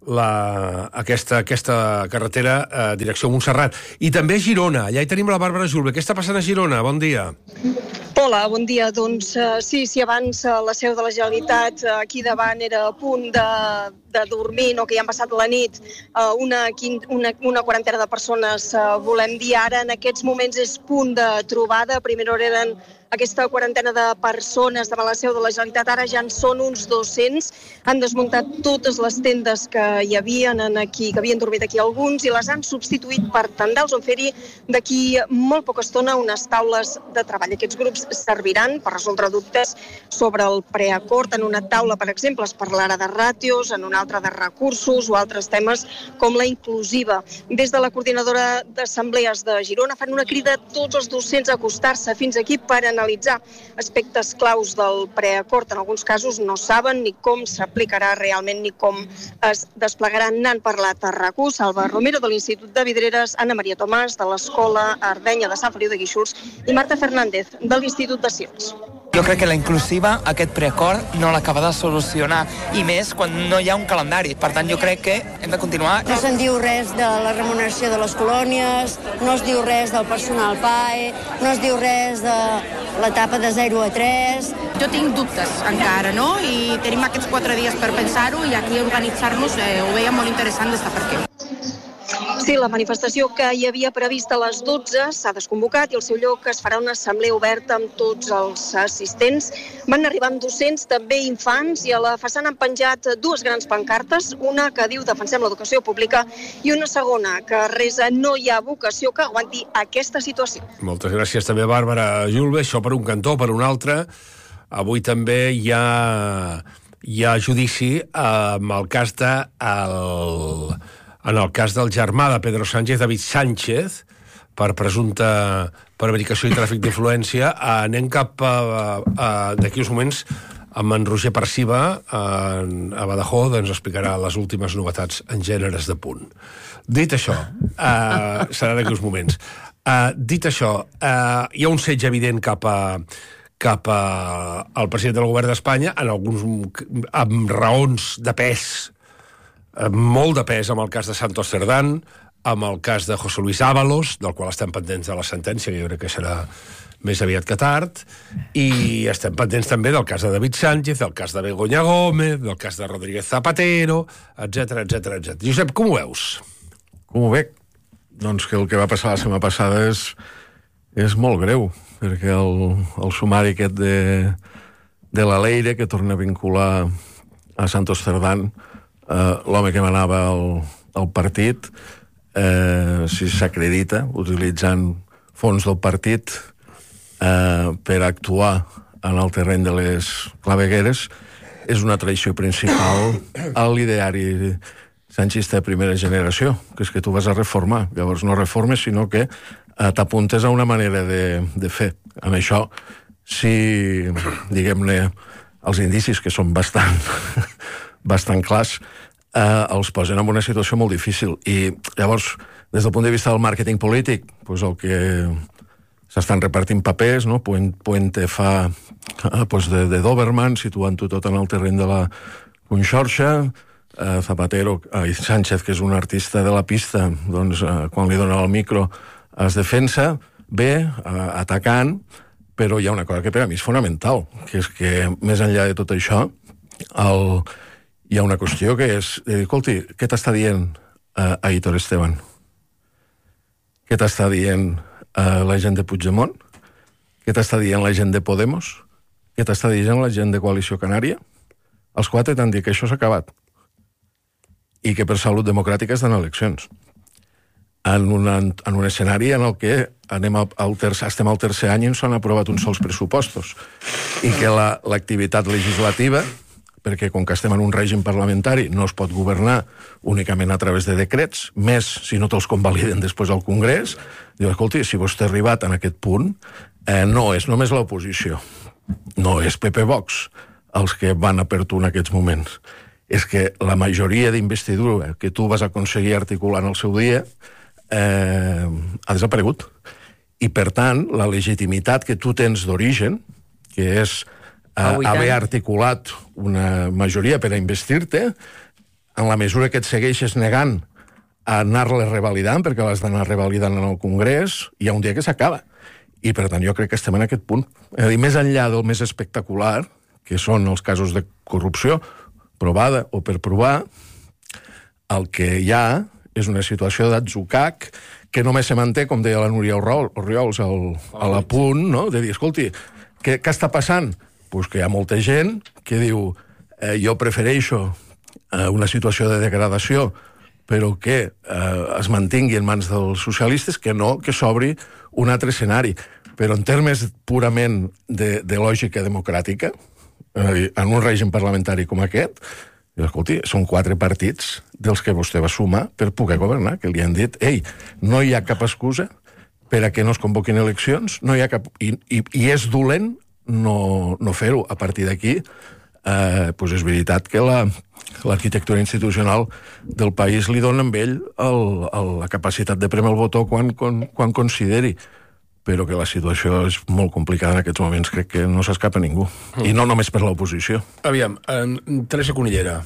la, aquesta, aquesta carretera eh, direcció Montserrat. I també a Girona, allà hi tenim la Bàrbara Julve. Què està passant a Girona? Bon dia. Hola, bon dia. Doncs uh, sí, si abans uh, la seu de la Generalitat uh, aquí davant era a punt de, de dormir, no, que ja han passat la nit, uh, una, una, una quarantena de persones, uh, volem dir ara, en aquests moments és punt de trobada. A primera hora eren aquesta quarantena de persones davant la seu de la Generalitat, ara ja en són uns dos-cents. Han desmuntat totes les tendes que hi havien aquí, que havien dormit aquí alguns, i les han substituït per tendals on fer-hi d'aquí molt poca estona unes taules de treball. Aquests grups serviran per resoldre dubtes sobre el preacord. En una taula, per exemple, es parlarà de ràtios, en una altra de recursos o altres temes com la inclusiva. Des de la coordinadora d'assemblees de Girona fan una crida a tots els docents a acostar-se fins aquí per analitzar aspectes claus del preacord. En alguns casos no saben ni com s'aplicarà realment ni com es desplegarà. N'han parlat a RAC1, Salva Romero de l'Institut de Vidreres, Anna Maria Tomàs de l'Escola Ardenya de Sant Feliu de Guíxols i Marta Fernández de l'Institut de Sions. Jo crec que la inclusiva, aquest preacord, no l'acaba de solucionar, i més quan no hi ha un calendari. Per tant, jo crec que hem de continuar. No se'n diu res de la remuneració de les colònies, no es diu res del personal P A E, no es diu res de l'etapa de zero a tres... Jo tinc dubtes encara, no? I tenim aquests quatre dies per pensar-ho i aquí organitzar-nos eh, ho veiem molt interessant d'estar per què. Sí, la manifestació que hi havia prevista a les dotze s'ha desconvocat i al seu lloc es farà una assemblea oberta amb tots els assistents. Van arribant docents, també infants, i a la façana han penjat dues grans pancartes, una que diu defensem l'educació pública i una segona que resa no hi ha vocació que aguanti aquesta situació. Moltes gràcies també, Bàrbara Julve. Això per un cantó, per un altre. Avui també hi ha, hi ha judici amb el cas de... El... en el cas del germà de Pedro Sánchez, David Sánchez, per presumpta prevaricació i tràfic d'influència. Anem cap a, a, d'aquí uns moments amb en Roger Parciva a, a Badajoz, ens explicarà les últimes novetats en gèneres de punt. Dit això, uh, serà d'aquí uns moments. Uh, dit això, uh, hi ha un setge evident cap a cap a, al president del govern d'Espanya, en alguns amb raons de pes, molt de pes, amb el cas de Santos Cerdán, amb el cas de José Luis Ábalos, del qual estem pendents de la sentència, que jo crec que serà més aviat que tard, i estem pendents també del cas de David Sánchez, del cas de Begoña Gómez, del cas de Rodríguez Zapatero, etcètera, etcètera, etcètera. Josep, com ho veus? Com ho veig? Doncs que el que va passar la setmana passada és, és molt greu, perquè el, el sumari aquest de, de la Leire, que torna a vincular a Santos Cerdán, Uh, l'home que manava el, el partit, uh, si s'acredita utilitzant fons del partit uh, per actuar en el terreny de les clavegueres, és una traïció principal al ideari sanchista de primera generació, que és que tu vas a reformar, llavors no reformes, sinó que uh, t'apuntes a una manera de, de fer. Amb això, si, diguem-ne, els indicis, que són bastant bastant clars, eh, els posen en una situació molt difícil. I llavors, des del punt de vista del màrqueting polític, doncs el que s'estan repartint papers, no? Puente fa eh, doncs de, de Doberman, situant-ho tot en el terreny de la Conxorxa, eh, Zapatero, eh, Sánchez, que és un artista de la pista, doncs eh, quan li dona el micro es defensa, bé, eh, atacant, però hi ha una cosa que per a mi és fonamental, que és que més enllà de tot això, el... hi ha una qüestió que és, eh, escolti, què t'està dient eh, Aitor Esteban? Què t'està dient eh, la gent de Puigdemont? Què t'està dient la gent de Podemos? Què t'està dient la gent de Coalició Canària? Els quatre t'han dit que això s'ha acabat i que per salut democràtica es donen eleccions. En, una, en un escenari en el que anem al, al tercer, estem al tercer any i no s'han aprovat uns sols pressupostos i que la, l'activitat legislativa perquè com que estem en un règim parlamentari no es pot governar únicament a través de decrets, més si no te'ls convaliden després al Congrés. Diu, escolti, si vostè ha arribat en aquest punt, eh, no és només l'oposició, no és P P Vox els que van a per tu en aquests moments. És que la majoria d'investidura que tu vas aconseguir articular en el seu dia eh, ha desaparegut. I, per tant, la legitimitat que tu tens d'origen, que és Uh, haver articulat una majoria per a investir-te, en la mesura que et segueixes negant a anar-les revalidant, perquè les d'anar revalidant en el Congrés, hi ha un dia que s'acaba. I, per tant, jo crec que estem en aquest punt. És a dir, més enllà del més espectacular, que són els casos de corrupció, provada o per provar, el que hi ha és una situació d'atzucac que només se manté, com deia la Núria Orriols, a la punt, no? De dir, escolti, què, què està passant? Pues que hi ha molta gent que diu eh, jo prefereixo eh, una situació de degradació però que eh, es mantingui en mans dels socialistes que no que s'obri un altre escenari. Però en termes purament de, de lògica democràtica, eh, en un règim parlamentari com aquest, escolti, són quatre partits dels que vostè va sumar per poder governar, que li han dit, ei, no hi ha cap excusa per a que no es convoquin eleccions, no hi ha cap... I, i, i és dolent no, no fer-ho. A partir d'aquí, eh, doncs és veritat que la, l'arquitectura institucional del país li dona amb ell el, el, la capacitat de premer el botó quan, quan, quan consideri, però que la situació és molt complicada en aquests moments, crec que no s'escapa ningú. Mm. I no només per l'oposició. Aviam, en Teresa Conillera.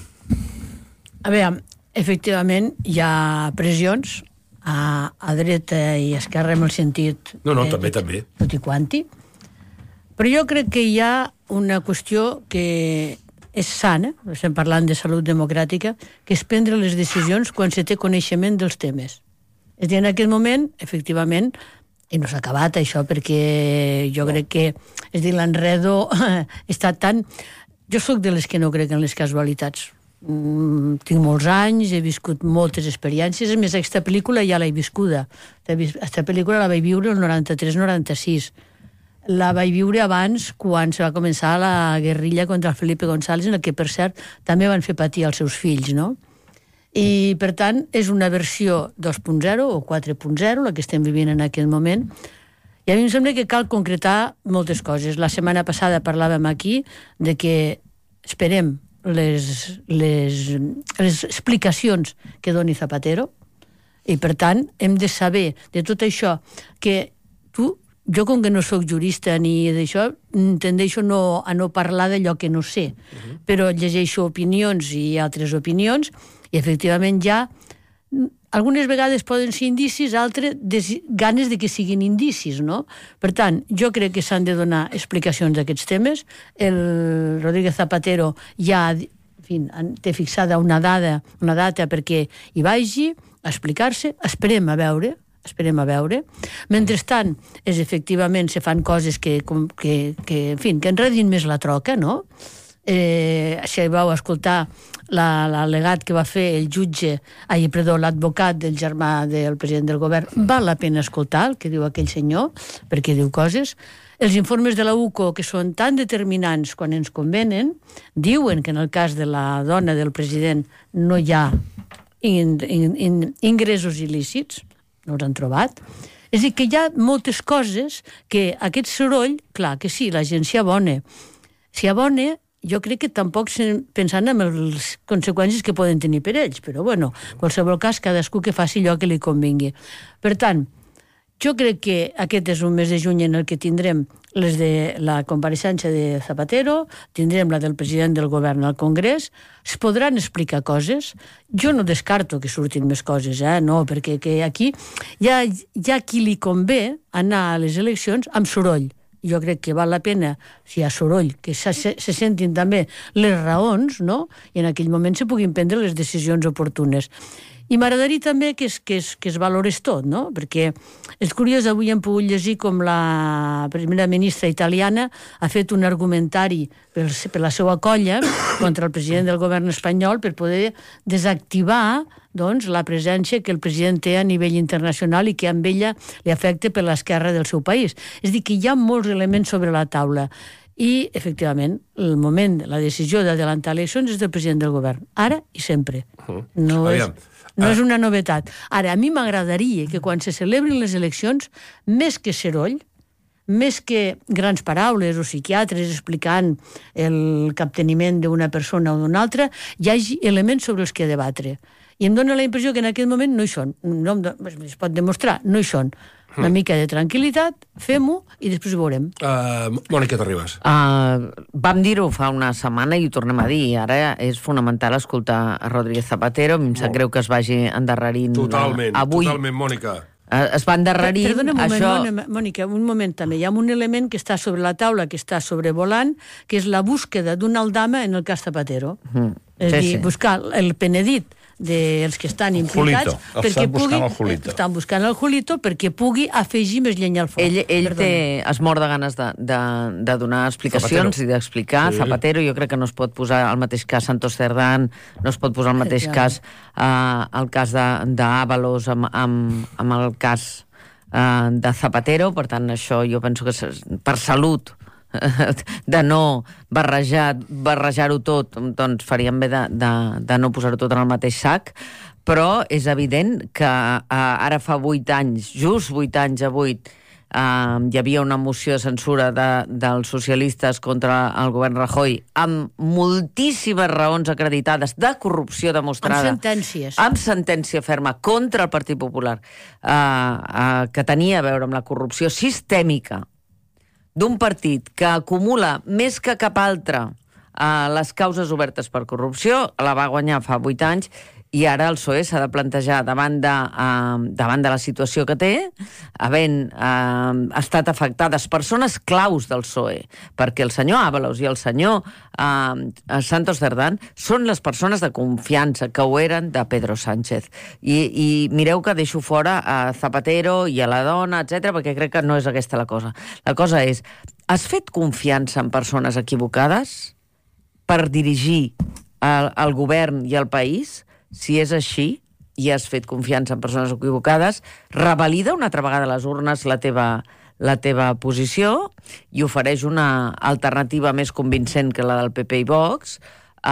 A veure, efectivament, hi ha pressions a, a dreta i esquerra en el sentit... No, no, de, també, també. Tot i quanti. Però jo crec que hi ha una qüestió que és sana, estem parlant de salut democràtica, que és prendre les decisions quan se té coneixement dels temes. És a dir, en aquest moment, efectivament, i no s'ha acabat això, perquè jo crec que, és a dir, l'enredo està tan... Jo sóc de les que no crec en les casualitats. Mm, tinc molts anys, he viscut moltes experiències, a més, aquesta pel·lícula ja l'he viscuda. Aquesta pel·lícula la vaig viure el noranta-tres noranta-sis. La vaig viure abans, quan se va començar la guerrilla contra el Felipe González, en la que, per cert, també van fer patir els seus fills, no? I, per tant, és una versió dos punt zero o quatre punt zero, la que estem vivint en aquest moment, i a mi em sembla que cal concretar moltes coses. La setmana passada parlàvem aquí de que esperem les, les, les explicacions que doni Zapatero, i, per tant, hem de saber de tot això que tu... Jo, com que no sóc jurista ni d'això, tendeixo no, a no parlar d'allò que no sé, uh-huh. Però llegeixo opinions i altres opinions, i efectivament ja, algunes vegades poden ser indicis, altres des, ganes de que siguin indicis, no? Per tant, jo crec que s'han de donar explicacions d'aquests temes. El Rodríguez Zapatero ja en fi, té fixada una dada, una data perquè hi vagi a explicar-se, esperem a veure, esperem a veure. Mentrestant, és efectivament, se fan coses que, que, que en fi, que enredin més la troca, no? Eh, si vau escoltar l'al·legat que va fer el jutge, ai, perdó, l'advocat del germà del president del govern, val la pena escoltar el que diu aquell senyor, perquè diu coses. Els informes de la U C O, que són tan determinants quan ens convenen, diuen que en el cas de la dona del president no hi ha in, in, in, ingressos il·lícits, no els han trobat. És a dir, que hi ha moltes coses que aquest soroll, clar, que sí, la gent s'hi abona. S'hi abona, jo crec que tampoc pensant en les conseqüències que poden tenir per ells, però, bueno, en qualsevol cas, cadascú que faci allò que li convingui. Per tant, jo crec que aquest és un mes de juny en el que tindrem les de la compareixença de Zapatero, tindrem la del president del govern al Congrés, es podran explicar coses. Jo no descarto que surtin més coses, eh? No, perquè que aquí hi ha, hi ha qui li convé anar a les eleccions amb soroll. Jo crec que val la pena, si hi ha soroll, que se, se sentin també les raons, no? I en aquell moment se puguin prendre les decisions oportunes. I m'agradaria també que es, que, es, que es valorés tot, no? Perquè és curiós, avui hem pogut llegir com la primera ministra italiana ha fet un argumentari per, per la seva colla contra el president del govern espanyol per poder desactivar doncs, la presència que el president té a nivell internacional i que amb ella li afecta per l'esquerra del seu país. És a dir, que hi ha molts elements sobre la taula. I, efectivament, el moment, la decisió d'adelantar eleccions és del president del govern, ara i sempre. No és, no és una novetat. Ara, a mi m'agradaria que quan se celebrin les eleccions, més que seroll, més que grans paraules o psiquiatres explicant el capteniment d'una persona o d'una altra, hi hagi elements sobre els que debatre. I em dóna la impressió que en aquest moment no hi són. No em do... es pot demostrar, no hi són. Una mica de tranquil·litat, fem-ho i després ho veurem. Uh, Mònica Terribas. Uh, vam dir-ho fa una setmana i ho tornem a dir. Ara és fonamental escoltar a Rodríguez Zapatero. A mi em sap greu que es vagi endarrerint. Totalment, avui. totalment, Mònica. Uh, es va endarrerint. Perdona un moment, això... Mònica, un moment també. Hi ha un element que està sobre la taula, que està sobrevolant, que és la búsqueda d'una aldama en el cas Zapatero. Mm. És sí, dir, sí. buscar el penedit dels que estan implicats Julito. Perquè estan buscant pugui, el Julito. Estan buscant el Julito perquè pugui afegir més llenya al foc. Ell, ell té, es mor de ganes de, de, de donar explicacions Zapatero. I d'explicar. Sí. Zapatero, jo crec que no es pot posar al mateix cas Santos Cerdán, no es pot posar al mateix cas uh, el cas d'Ábalos amb, amb, amb el cas uh, de Zapatero. Per tant, això jo penso que per salut de no barrejar, barrejar-ho tot, doncs faríem bé de, de, de no posar-ho tot en el mateix sac, però és evident que uh, ara fa vuit anys, just vuit anys a vuit, uh, hi havia una moció de censura de, dels socialistes contra el govern Rajoy amb moltíssimes raons acreditades de corrupció demostrada. Amb sentències. Amb sentència ferma contra el Partit Popular, uh, uh, que tenia a veure amb la corrupció sistèmica d'un partit que acumula més que cap altre uh, les causes obertes per corrupció, la va guanyar fa vuit anys, i ara el P S O E s'ha de plantejar davant de, uh, davant de la situació que té, havent uh, estat afectades persones claus del P S O E, perquè el senyor Ábalos i el senyor uh, Santos Cerdán són les persones de confiança que ho eren de Pedro Sánchez. I, i mireu que deixo fora a Zapatero i a la dona, etcètera, perquè crec que no és aquesta la cosa. La cosa és, has fet confiança en persones equivocades per dirigir el, el govern i el país? Si és així, i has fet confiança en persones equivocades, revalida una altra vegada a les urnes la teva, la teva posició i ofereix una alternativa més convincent que la del P P i Vox.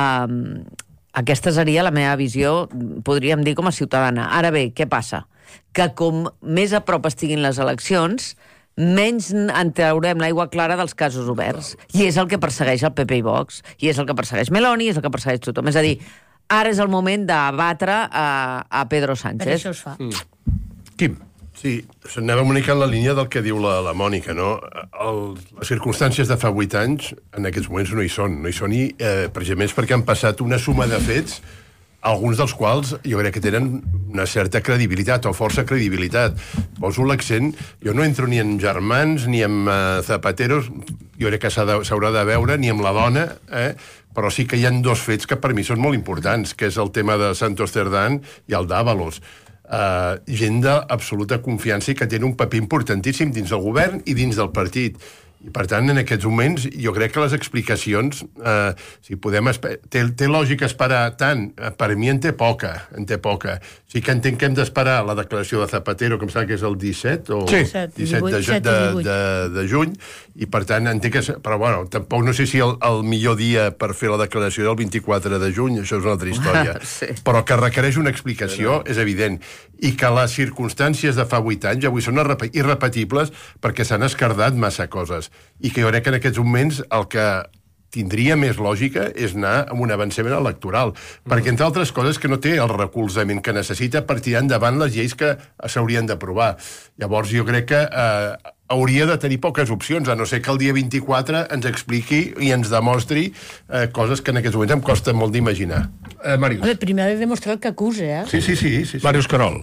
Um, aquesta seria la meva visió, podríem dir, com a ciutadana. Ara bé, què passa? Que com més a prop estiguin les eleccions, menys en traurem l'aigua clara dels casos oberts. I és el que persegueix el P P i Vox, i és el que persegueix Meloni, i és el que persegueix tothom. És a dir, ara és el moment d'abatre a, a Pedro Sánchez. Per això es fa. Mm. Quim. Sí, anava una mica en la línia del que diu la, la Mònica, no? El, les circumstàncies de fa vuit anys, en aquests moments no hi són. No hi són i, eh, precisament, perquè han passat una suma de fets, alguns dels quals jo crec que tenen una certa credibilitat o força credibilitat. Poso l'accent, jo no entro ni en germans ni en uh, zapateros, jo crec que s'haurà de, de veure, ni amb la dona, eh? Però sí que hi ha dos fets que per mi són molt importants, que és el tema de Santos Cerdán i el d'Ábalos. Uh, gent d'absoluta confiança i que tenen un paper importantíssim dins del govern i dins del partit. I, per tant, en aquests moments, jo crec que les explicacions, eh, si podem... Té, té lògica esperar tant? Per mi en té poca, en té poca. Sí que entenc que hem d'esperar la declaració de Zapatero, que em sembla que és el disset o sí. disset de, de, de, de juny, i per tant entenc que... Però, bueno, tampoc no sé si el, el millor dia per fer la declaració era el vint-i-quatre de juny, això és una altra història. Sí. Però que requereix una explicació, és evident. I que les circumstàncies de fa vuit anys avui són irrepetibles perquè s'han escardat massa coses. I que jo crec que en aquests moments el que tindria més lògica és anar amb un avancement electoral, mm. perquè, entre altres coses, que no té el recolzament que necessita per tirar endavant les lleis que s'haurien d'aprovar. Llavors, jo crec que eh, hauria de tenir poques opcions, a no ser que el dia vint-i-quatre ens expliqui i ens demostri eh, coses que en aquests moments em costa molt d'imaginar. Eh, Màrius. A veure, primer ha de demostrar el que acusa, eh? Sí, sí, sí. sí, sí. Màrius Carol.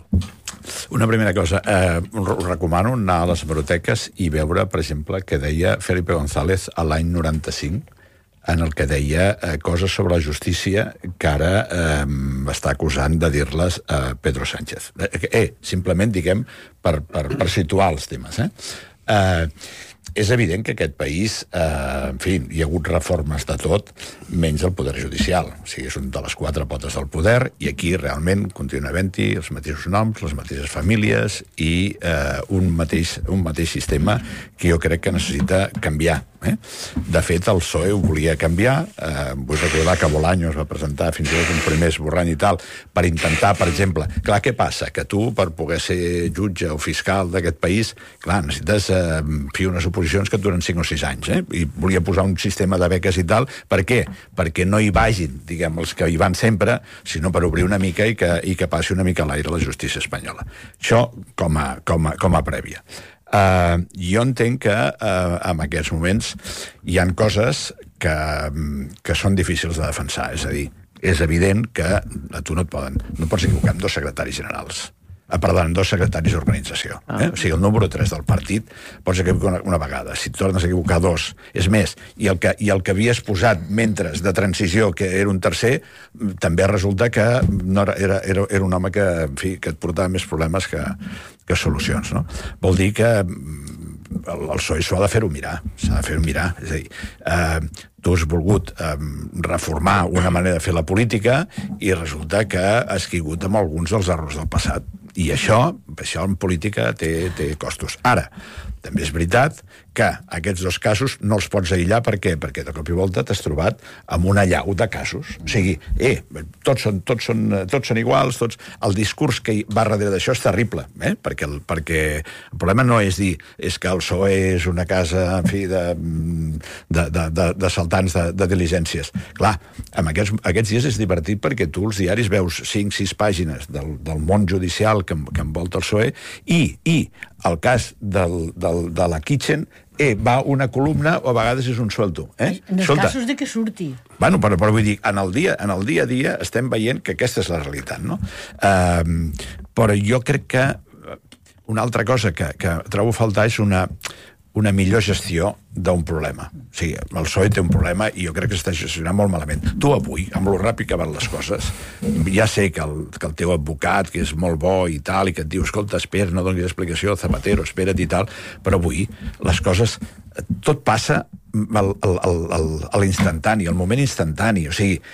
Una primera cosa, eh, us recomano anar a les hemeroteques i veure, per exemple, que deia Felipe González a l'any noranta-cinc, en el que deia eh, coses sobre la justícia que ara eh, està acusant de dir-les a Pedro Sánchez. Eh, eh, simplement, diguem, per, per, per situar els temes. Eh? Eh, és evident que aquest país, eh, en fi, hi ha hagut reformes de tot, menys el poder judicial. O sigui, és un de les quatre potes del poder, i aquí realment continua havent-hi els mateixos noms, les mateixes famílies i eh, un, mateix, un mateix sistema que jo crec que necessita canviar. Eh? De fet, el P S O E ho volia canviar. Eh, vull recordar que Bolaños va presentar fins i tot un primer esborrany i tal, per intentar, per exemple... Clar, què passa? Que tu, per poder ser jutge o fiscal d'aquest país, clar, necessites eh, fer unes oposicions que et duren cinc o sis anys, eh? I volia posar un sistema de beques i tal. Per què? Perquè no hi vagin, diguem, els que hi van sempre, sinó per obrir una mica i que, i que passi una mica a l'aire la justícia espanyola. Això com a, com a, com a prèvia. Uh, jo entenc que uh, en aquests moments hi han coses que, que són difícils de defensar. És a dir, és evident que a tu no et poden... No pots equivocar amb dos secretaris generals. Ah, perdó, amb dos secretaris d'organització. Eh? O sigui, el número tres del partit pots equivocar una, una vegada. Si et tornes a equivocar dos, és més. I el que, i el que havies posat mentre de transició, que era un tercer, també resulta que no era, era, era, era un home que, en fi, que et portava més problemes que, que solucions. No? Vol dir que el, el P S O E s'ho ha de fer-ho mirar. S'ha de fer-ho mirar. És a dir, eh, tu has volgut eh, reformar una manera de fer la política i resulta que has caigut amb alguns dels errors del passat. I això, això en política té, té costos. Ara, també és veritat que aquests dos casos no els pots aïllar. Per què? Perquè de cop i volta t'has trobat amb una llau de casos. O sigui, eh, tots són, tots són, tots són iguals, tots... El discurs que va darrere d'això és terrible, eh? Perquè, el, perquè el problema no és dir és que el P S O E és una casa, en fi, de, de, de, de, de saltants de, de diligències. Clar, en aquests, aquests dies és divertit perquè tu els diaris veus cinc sis pàgines del, del món judicial que, que envolta el P S O E i, i el cas del, del, de la Kitchen eh, va una columna o a vegades és un suelto. Eh? En els Escolta, casos de que surti. Bueno, però, però vull dir, en el, dia, en el dia a dia estem veient que aquesta és la realitat, no? Uh, però jo crec que una altra cosa que, que trobo a faltar és una, una millor gestió d'un problema. O sigui, el P S O E té un problema i jo crec que s'està gestionant molt malament. Tu avui, amb lo ràpid que van les coses, ja sé que el, que el teu advocat, que és molt bo i tal, i que et diu, escolta, espera, no donis explicació, Zapatero, espera't i tal, però avui les coses... Tot passa a l'instantani, al moment instantani. O sigui,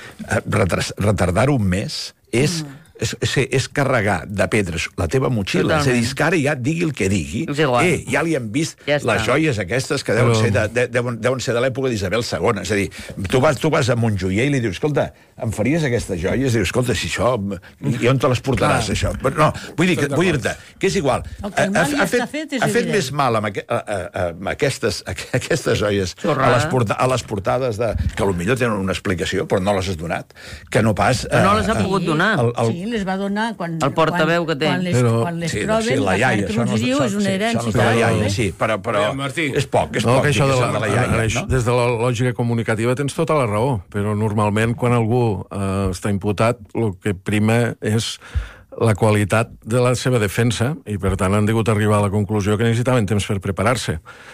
retardar un mes és... Mm. És, és, és carregar de pedres la teva motxilla. Totalment. És a dir, que ara ja digui el que digui. Eh, ja li han vist ja les joies aquestes que deuen, Però... ser, de, de, deuen, deuen ser de l'època d'Isabel segona. És a dir, tu vas, tu vas a Montjuïc i li dius, escolta, em faries aquestes joies? Dius, escolta, si això... I on te les portaràs, Clar. això? Però no, vull dir-te vull dir que és igual. Ha, ha, ha fet, fet, ha fet més mal amb, aqu a, a, a aquestes, a aquestes joies a les, porta, a les portades de, que potser tenen una explicació, però no les has donat, que no pas... Però no les ha pogut donar. El, el, sí, les va donar quan... El portaveu que té. Quan les, però, quan les sí, troben, sí, la iaia, que us diu, és una herència. Sí, la iaia, sí, però, però Martí. és poc, és no, poc, això de la, de la iaia. No? Des de la lògica comunicativa tens tota la raó, però normalment quan algú eh, està imputat, el que prima és la qualitat de la seva defensa, i per tant han degut arribar a la conclusió que necessitaven temps per preparar-se.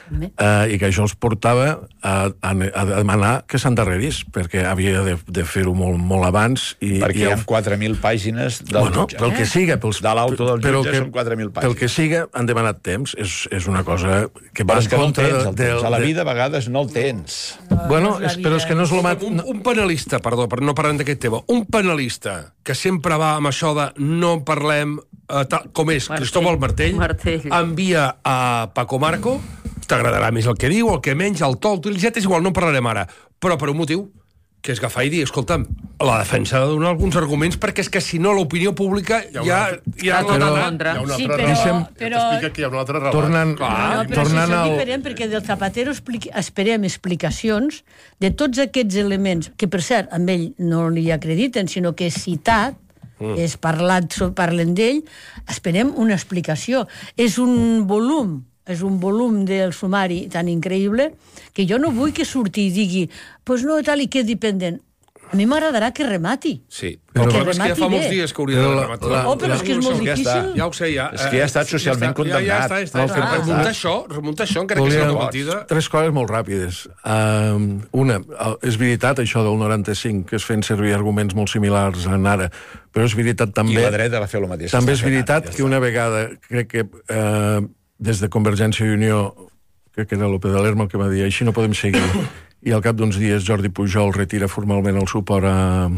Eh, I que això els portava a, a, a demanar que s'endarrerís, perquè havia de, de fer-ho molt, molt abans. I, perquè i hi ha quatre mil pàgines del bueno, jutge. Pel que siga, pels, de l'auto del jutge que, són quatre mil pàgines. Pel que siga, han demanat temps. És, és una cosa que va però en que contra... No tens, de, de, a la vida a vegades no el tens. No, bueno, no és, però és que no és el mat... Un, un penalista, perdó, per no parlar d'aquest tema, un penalista que sempre va amb això de no parlem... Uh, tal, com és Martell, Cristóbal Martell, Martell envia a Paco Marco, t'agradarà més el que diu, el que menys, el to, utilitzat, és igual, no en parlarem ara, però per un motiu, que és agafar i dir, escolta'm, la defensa ha de donar alguns arguments, perquè és que si no l'opinió pública ja... Hi ha, hi ha, una, una, altra, hi ha una sí, altra raó. Però, però, t'explica que hi ha una altra raó. Tornant, Clar, no, però tornant si és diferent, perquè del Zapatero expliqui, esperem explicacions de tots aquests elements, que per cert, amb ell no li acrediten, sinó que és citat, Mm. és parlat, parlen d'ell, esperem una explicació. És un volum, és un volum del sumari tan increïble que jo no vull que surti i digui pues no, tal i quedi pendent. A mi m'agradarà que remati. Sí, però el problema és que ja fa molts dies que hauria de rematar. Oh, però és que és molt difícil. Ja ho sé, ja. És que ja ha estat socialment condemnat. Ja, ja està, ja està. Remuntar això, remuntar això, encara que sigui una mentida... Tres coses molt ràpides. Uh, una, és veritat això del noranta-cinc, que es feien servir arguments molt similars en ara, però és veritat també... I la dreta va fer el mateix. També és veritat que una vegada, crec que uh, des de Convergència i Unió, crec que era López de Lerma el que va dir, així no podem seguir. I al cap d'uns dies Jordi Pujol retira formalment el suport a,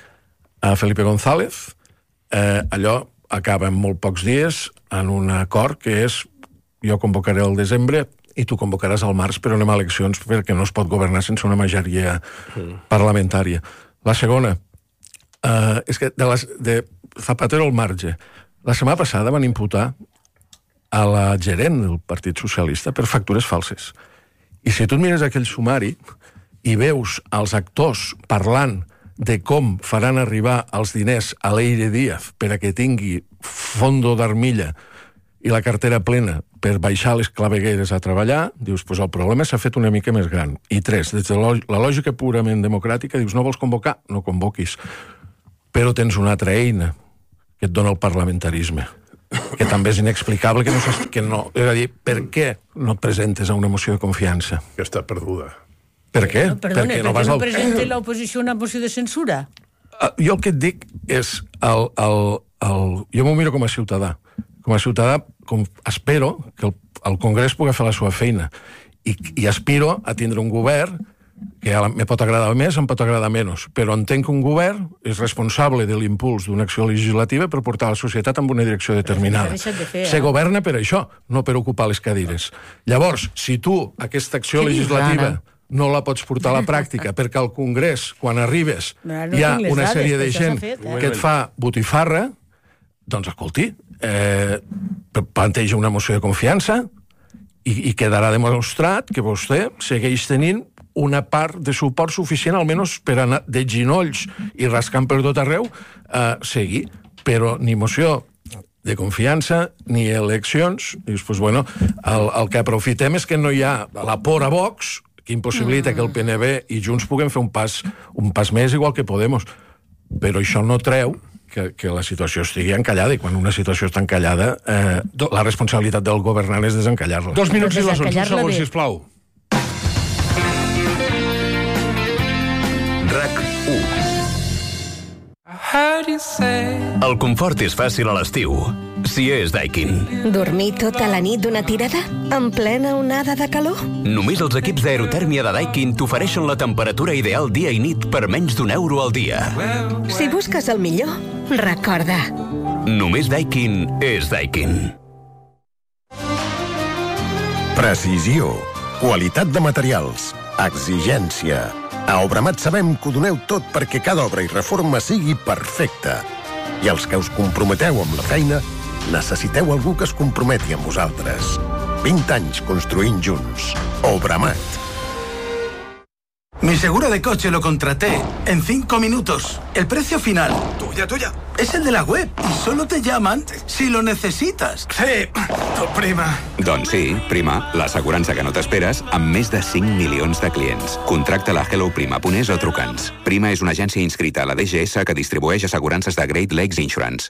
a Felipe González. Eh, allò acaba en molt pocs dies en un acord que és jo convocaré al desembre i tu convocaràs al març, però anem a eleccions perquè no es pot governar sense una majoria mm. parlamentària. La segona, eh, és que de, les, de Zapatero al marge, la setmana passada van imputar a la gerent del Partit Socialista per factures falses. I si tu et mires aquell sumari i veus els actors parlant de com faran arribar els diners a l'Eire Díaz per a que tingui fondo d'armilla i la cartera plena per baixar les clavegueres a treballar, dius, pues el problema s'ha fet una mica més gran. I tres, des de la lògica purament democràtica, dius, no vols convocar? No convoquis. Però tens una altra eina que et dona el parlamentarisme, que també és inexplicable, que no, que no... És a dir, per què no et presentes a una moció de confiança? Que està perduda. Per què? No, perdone, perquè per no, què no al... presenta l'oposició una moció de censura? Uh, jo el que et dic és... El, el, el... Jo m'ho miro com a ciutadà. Com a ciutadà, com espero que el, el Congrés pugui fer la seva feina. I, i aspiro a tindre un govern que me pot agradar més, em pot agradar menys, però entenc que un govern és responsable de l'impuls d'una acció legislativa per portar la societat en una direcció determinada. De fer, Se eh? governa per això, no per ocupar les cadires. Llavors, si tu aquesta acció Què legislativa dius, no la pots portar a la pràctica perquè al Congrés, quan arribes, no, no hi ha tinc les una dades, sèrie de això s'ha gent fet, eh? que et fa botifarra, doncs escolti, eh, planteja una moció de confiança i, i quedarà demostrat que vostè segueix tenint una part de suport suficient, almenys per anar de ginolls i rascant per tot arreu, a seguir. Però ni moció de confiança, ni eleccions. Dius, pues bueno, el, el que aprofitem és que no hi ha la por a Vox, que impossibilita mm. que el P N B i Junts puguem fer un pas, un pas més igual que Podemos. Però això no treu que, que la situació estigui encallada, i quan una situació està encallada, eh, la responsabilitat del governant és desencallar-la. Dos minuts i les onze, un segon, sisplau. RAC u. El confort és fàcil a l'estiu, si és Daikin. Dormir tota la nit d'una tirada? En plena onada de calor? Només els equips d'aerotèrmia de Daikin t'ofereixen la temperatura ideal dia i nit per menys d'un euro al dia. Si busques el millor, recorda. Només Daikin és Daikin. Precisió, qualitat de materials, exigència. A Obramat sabem que ho doneu tot perquè cada obra i reforma sigui perfecta. I els que us comprometeu amb la feina, necessiteu algú que es comprometi amb vosaltres. vint anys construint junts. Obramat. Mi seguro de coche lo contraté en cinco minutos. El precio final, tuya, tuya, es el de la web y solo te llaman si lo necesitas. Sí, tu prima. Doncs sí, Prima, l'assegurança que no t'esperes amb més de cinc milions de clients. Contracta-la a hello prima punt es o truca'ns. Prima és una agència inscrita a la D G S que distribueix assegurances de Great Lakes Insurance.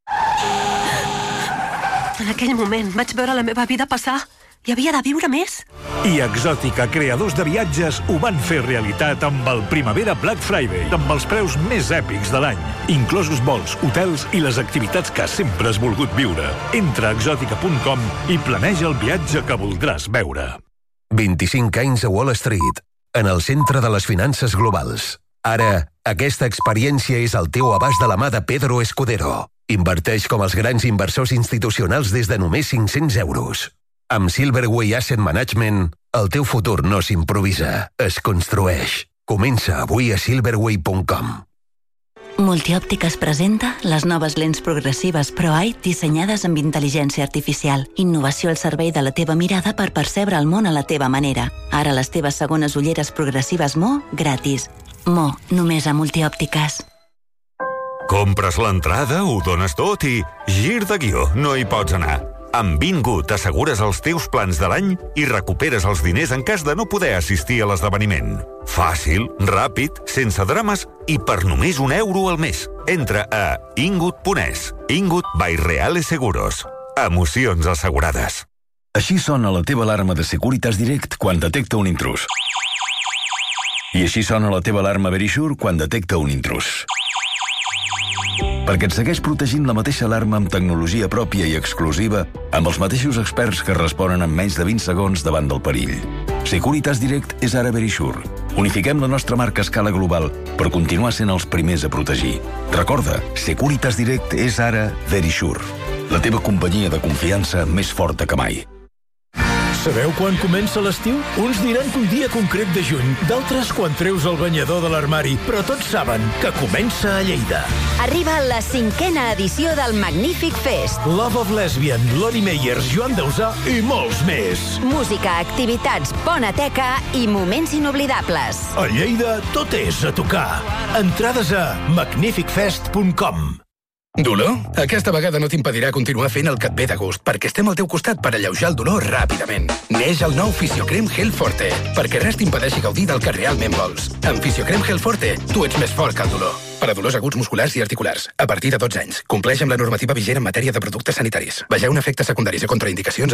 En aquell moment vaig veure la meva vida passar. Hi havia de viure més. I Exòtica, creadors de viatges, ho van fer realitat amb el Primavera Black Friday, amb els preus més èpics de l'any, inclosos vols, hotels i les activitats que sempre has volgut viure. Entra a exòtica punt com i planeja el viatge que voldràs veure. vint-i-cinc anys a Wall Street, en el centre de les finances globals. Ara, aquesta experiència és al teu abast de la mà de Pedro Escudero. Inverteix com els grans inversors institucionals des de només cinc-cents euros. Amb Silverway Asset Management, el teu futur no s'improvisa, es construeix. Comença avui a silverway punt com. Multiòptiques presenta les noves lents progressives ProEye dissenyades amb intel·ligència artificial. Innovació al servei de la teva mirada per percebre el món a la teva manera. Ara les teves segones ulleres progressives Mo gratis. Mo, només a Multiòptiques. Compres l'entrada, ho dones tot i... gir de guió, no hi pots anar. Amb Bingo t'assegures els teus plans de l'any i recuperes els diners en cas de no poder assistir a l'esdeveniment. Fàcil, ràpid, sense drames i per només un euro al mes. Entra a ingut punt es. Ingut by Reales Seguros. Emocions assegurades. Així sona la teva alarma de Securitas Direct quan detecta un intrus. I així sona la teva alarma Verisure quan detecta un intrus. perquè et segueix protegint la mateixa alarma amb tecnologia pròpia i exclusiva amb els mateixos experts que responen en menys de vint segons davant del perill. Securitas Direct és ara Verisure. Unifiquem la nostra marca a escala global per continuar sent els primers a protegir. Recorda, Securitas Direct és ara Verisure, la teva companyia de confiança més forta que mai. Sabeu quan comença l'estiu? Uns diran que un dia concret de juny, d'altres quan treus el banyador de l'armari, però tots saben que comença a Lleida. Arriba la cinquena edició del Magnífic Fest. Love of Lesbian, Lori Meyers, Joan Dausà i molts més. Música, activitats, bona teca i moments inoblidables. A Lleida tot és a tocar. Entrades a magnific fest punt com. Dolor? Aquesta vegada no t'impedirà continuar fent el que et ve de gust, perquè estem al teu costat per alleujar el dolor ràpidament. Neix el nou Fisiocrem Gel Forte, perquè res t'impedeixi gaudir del que realment vols. Amb Fisiocrem Gel Forte, tu ets més fort que el dolor. Per a dolors aguts musculars i articulars, a partir de dotze anys. Compleix amb la normativa vigent en matèria de productes sanitaris. Vegeu efectes secundaris i contraindicacions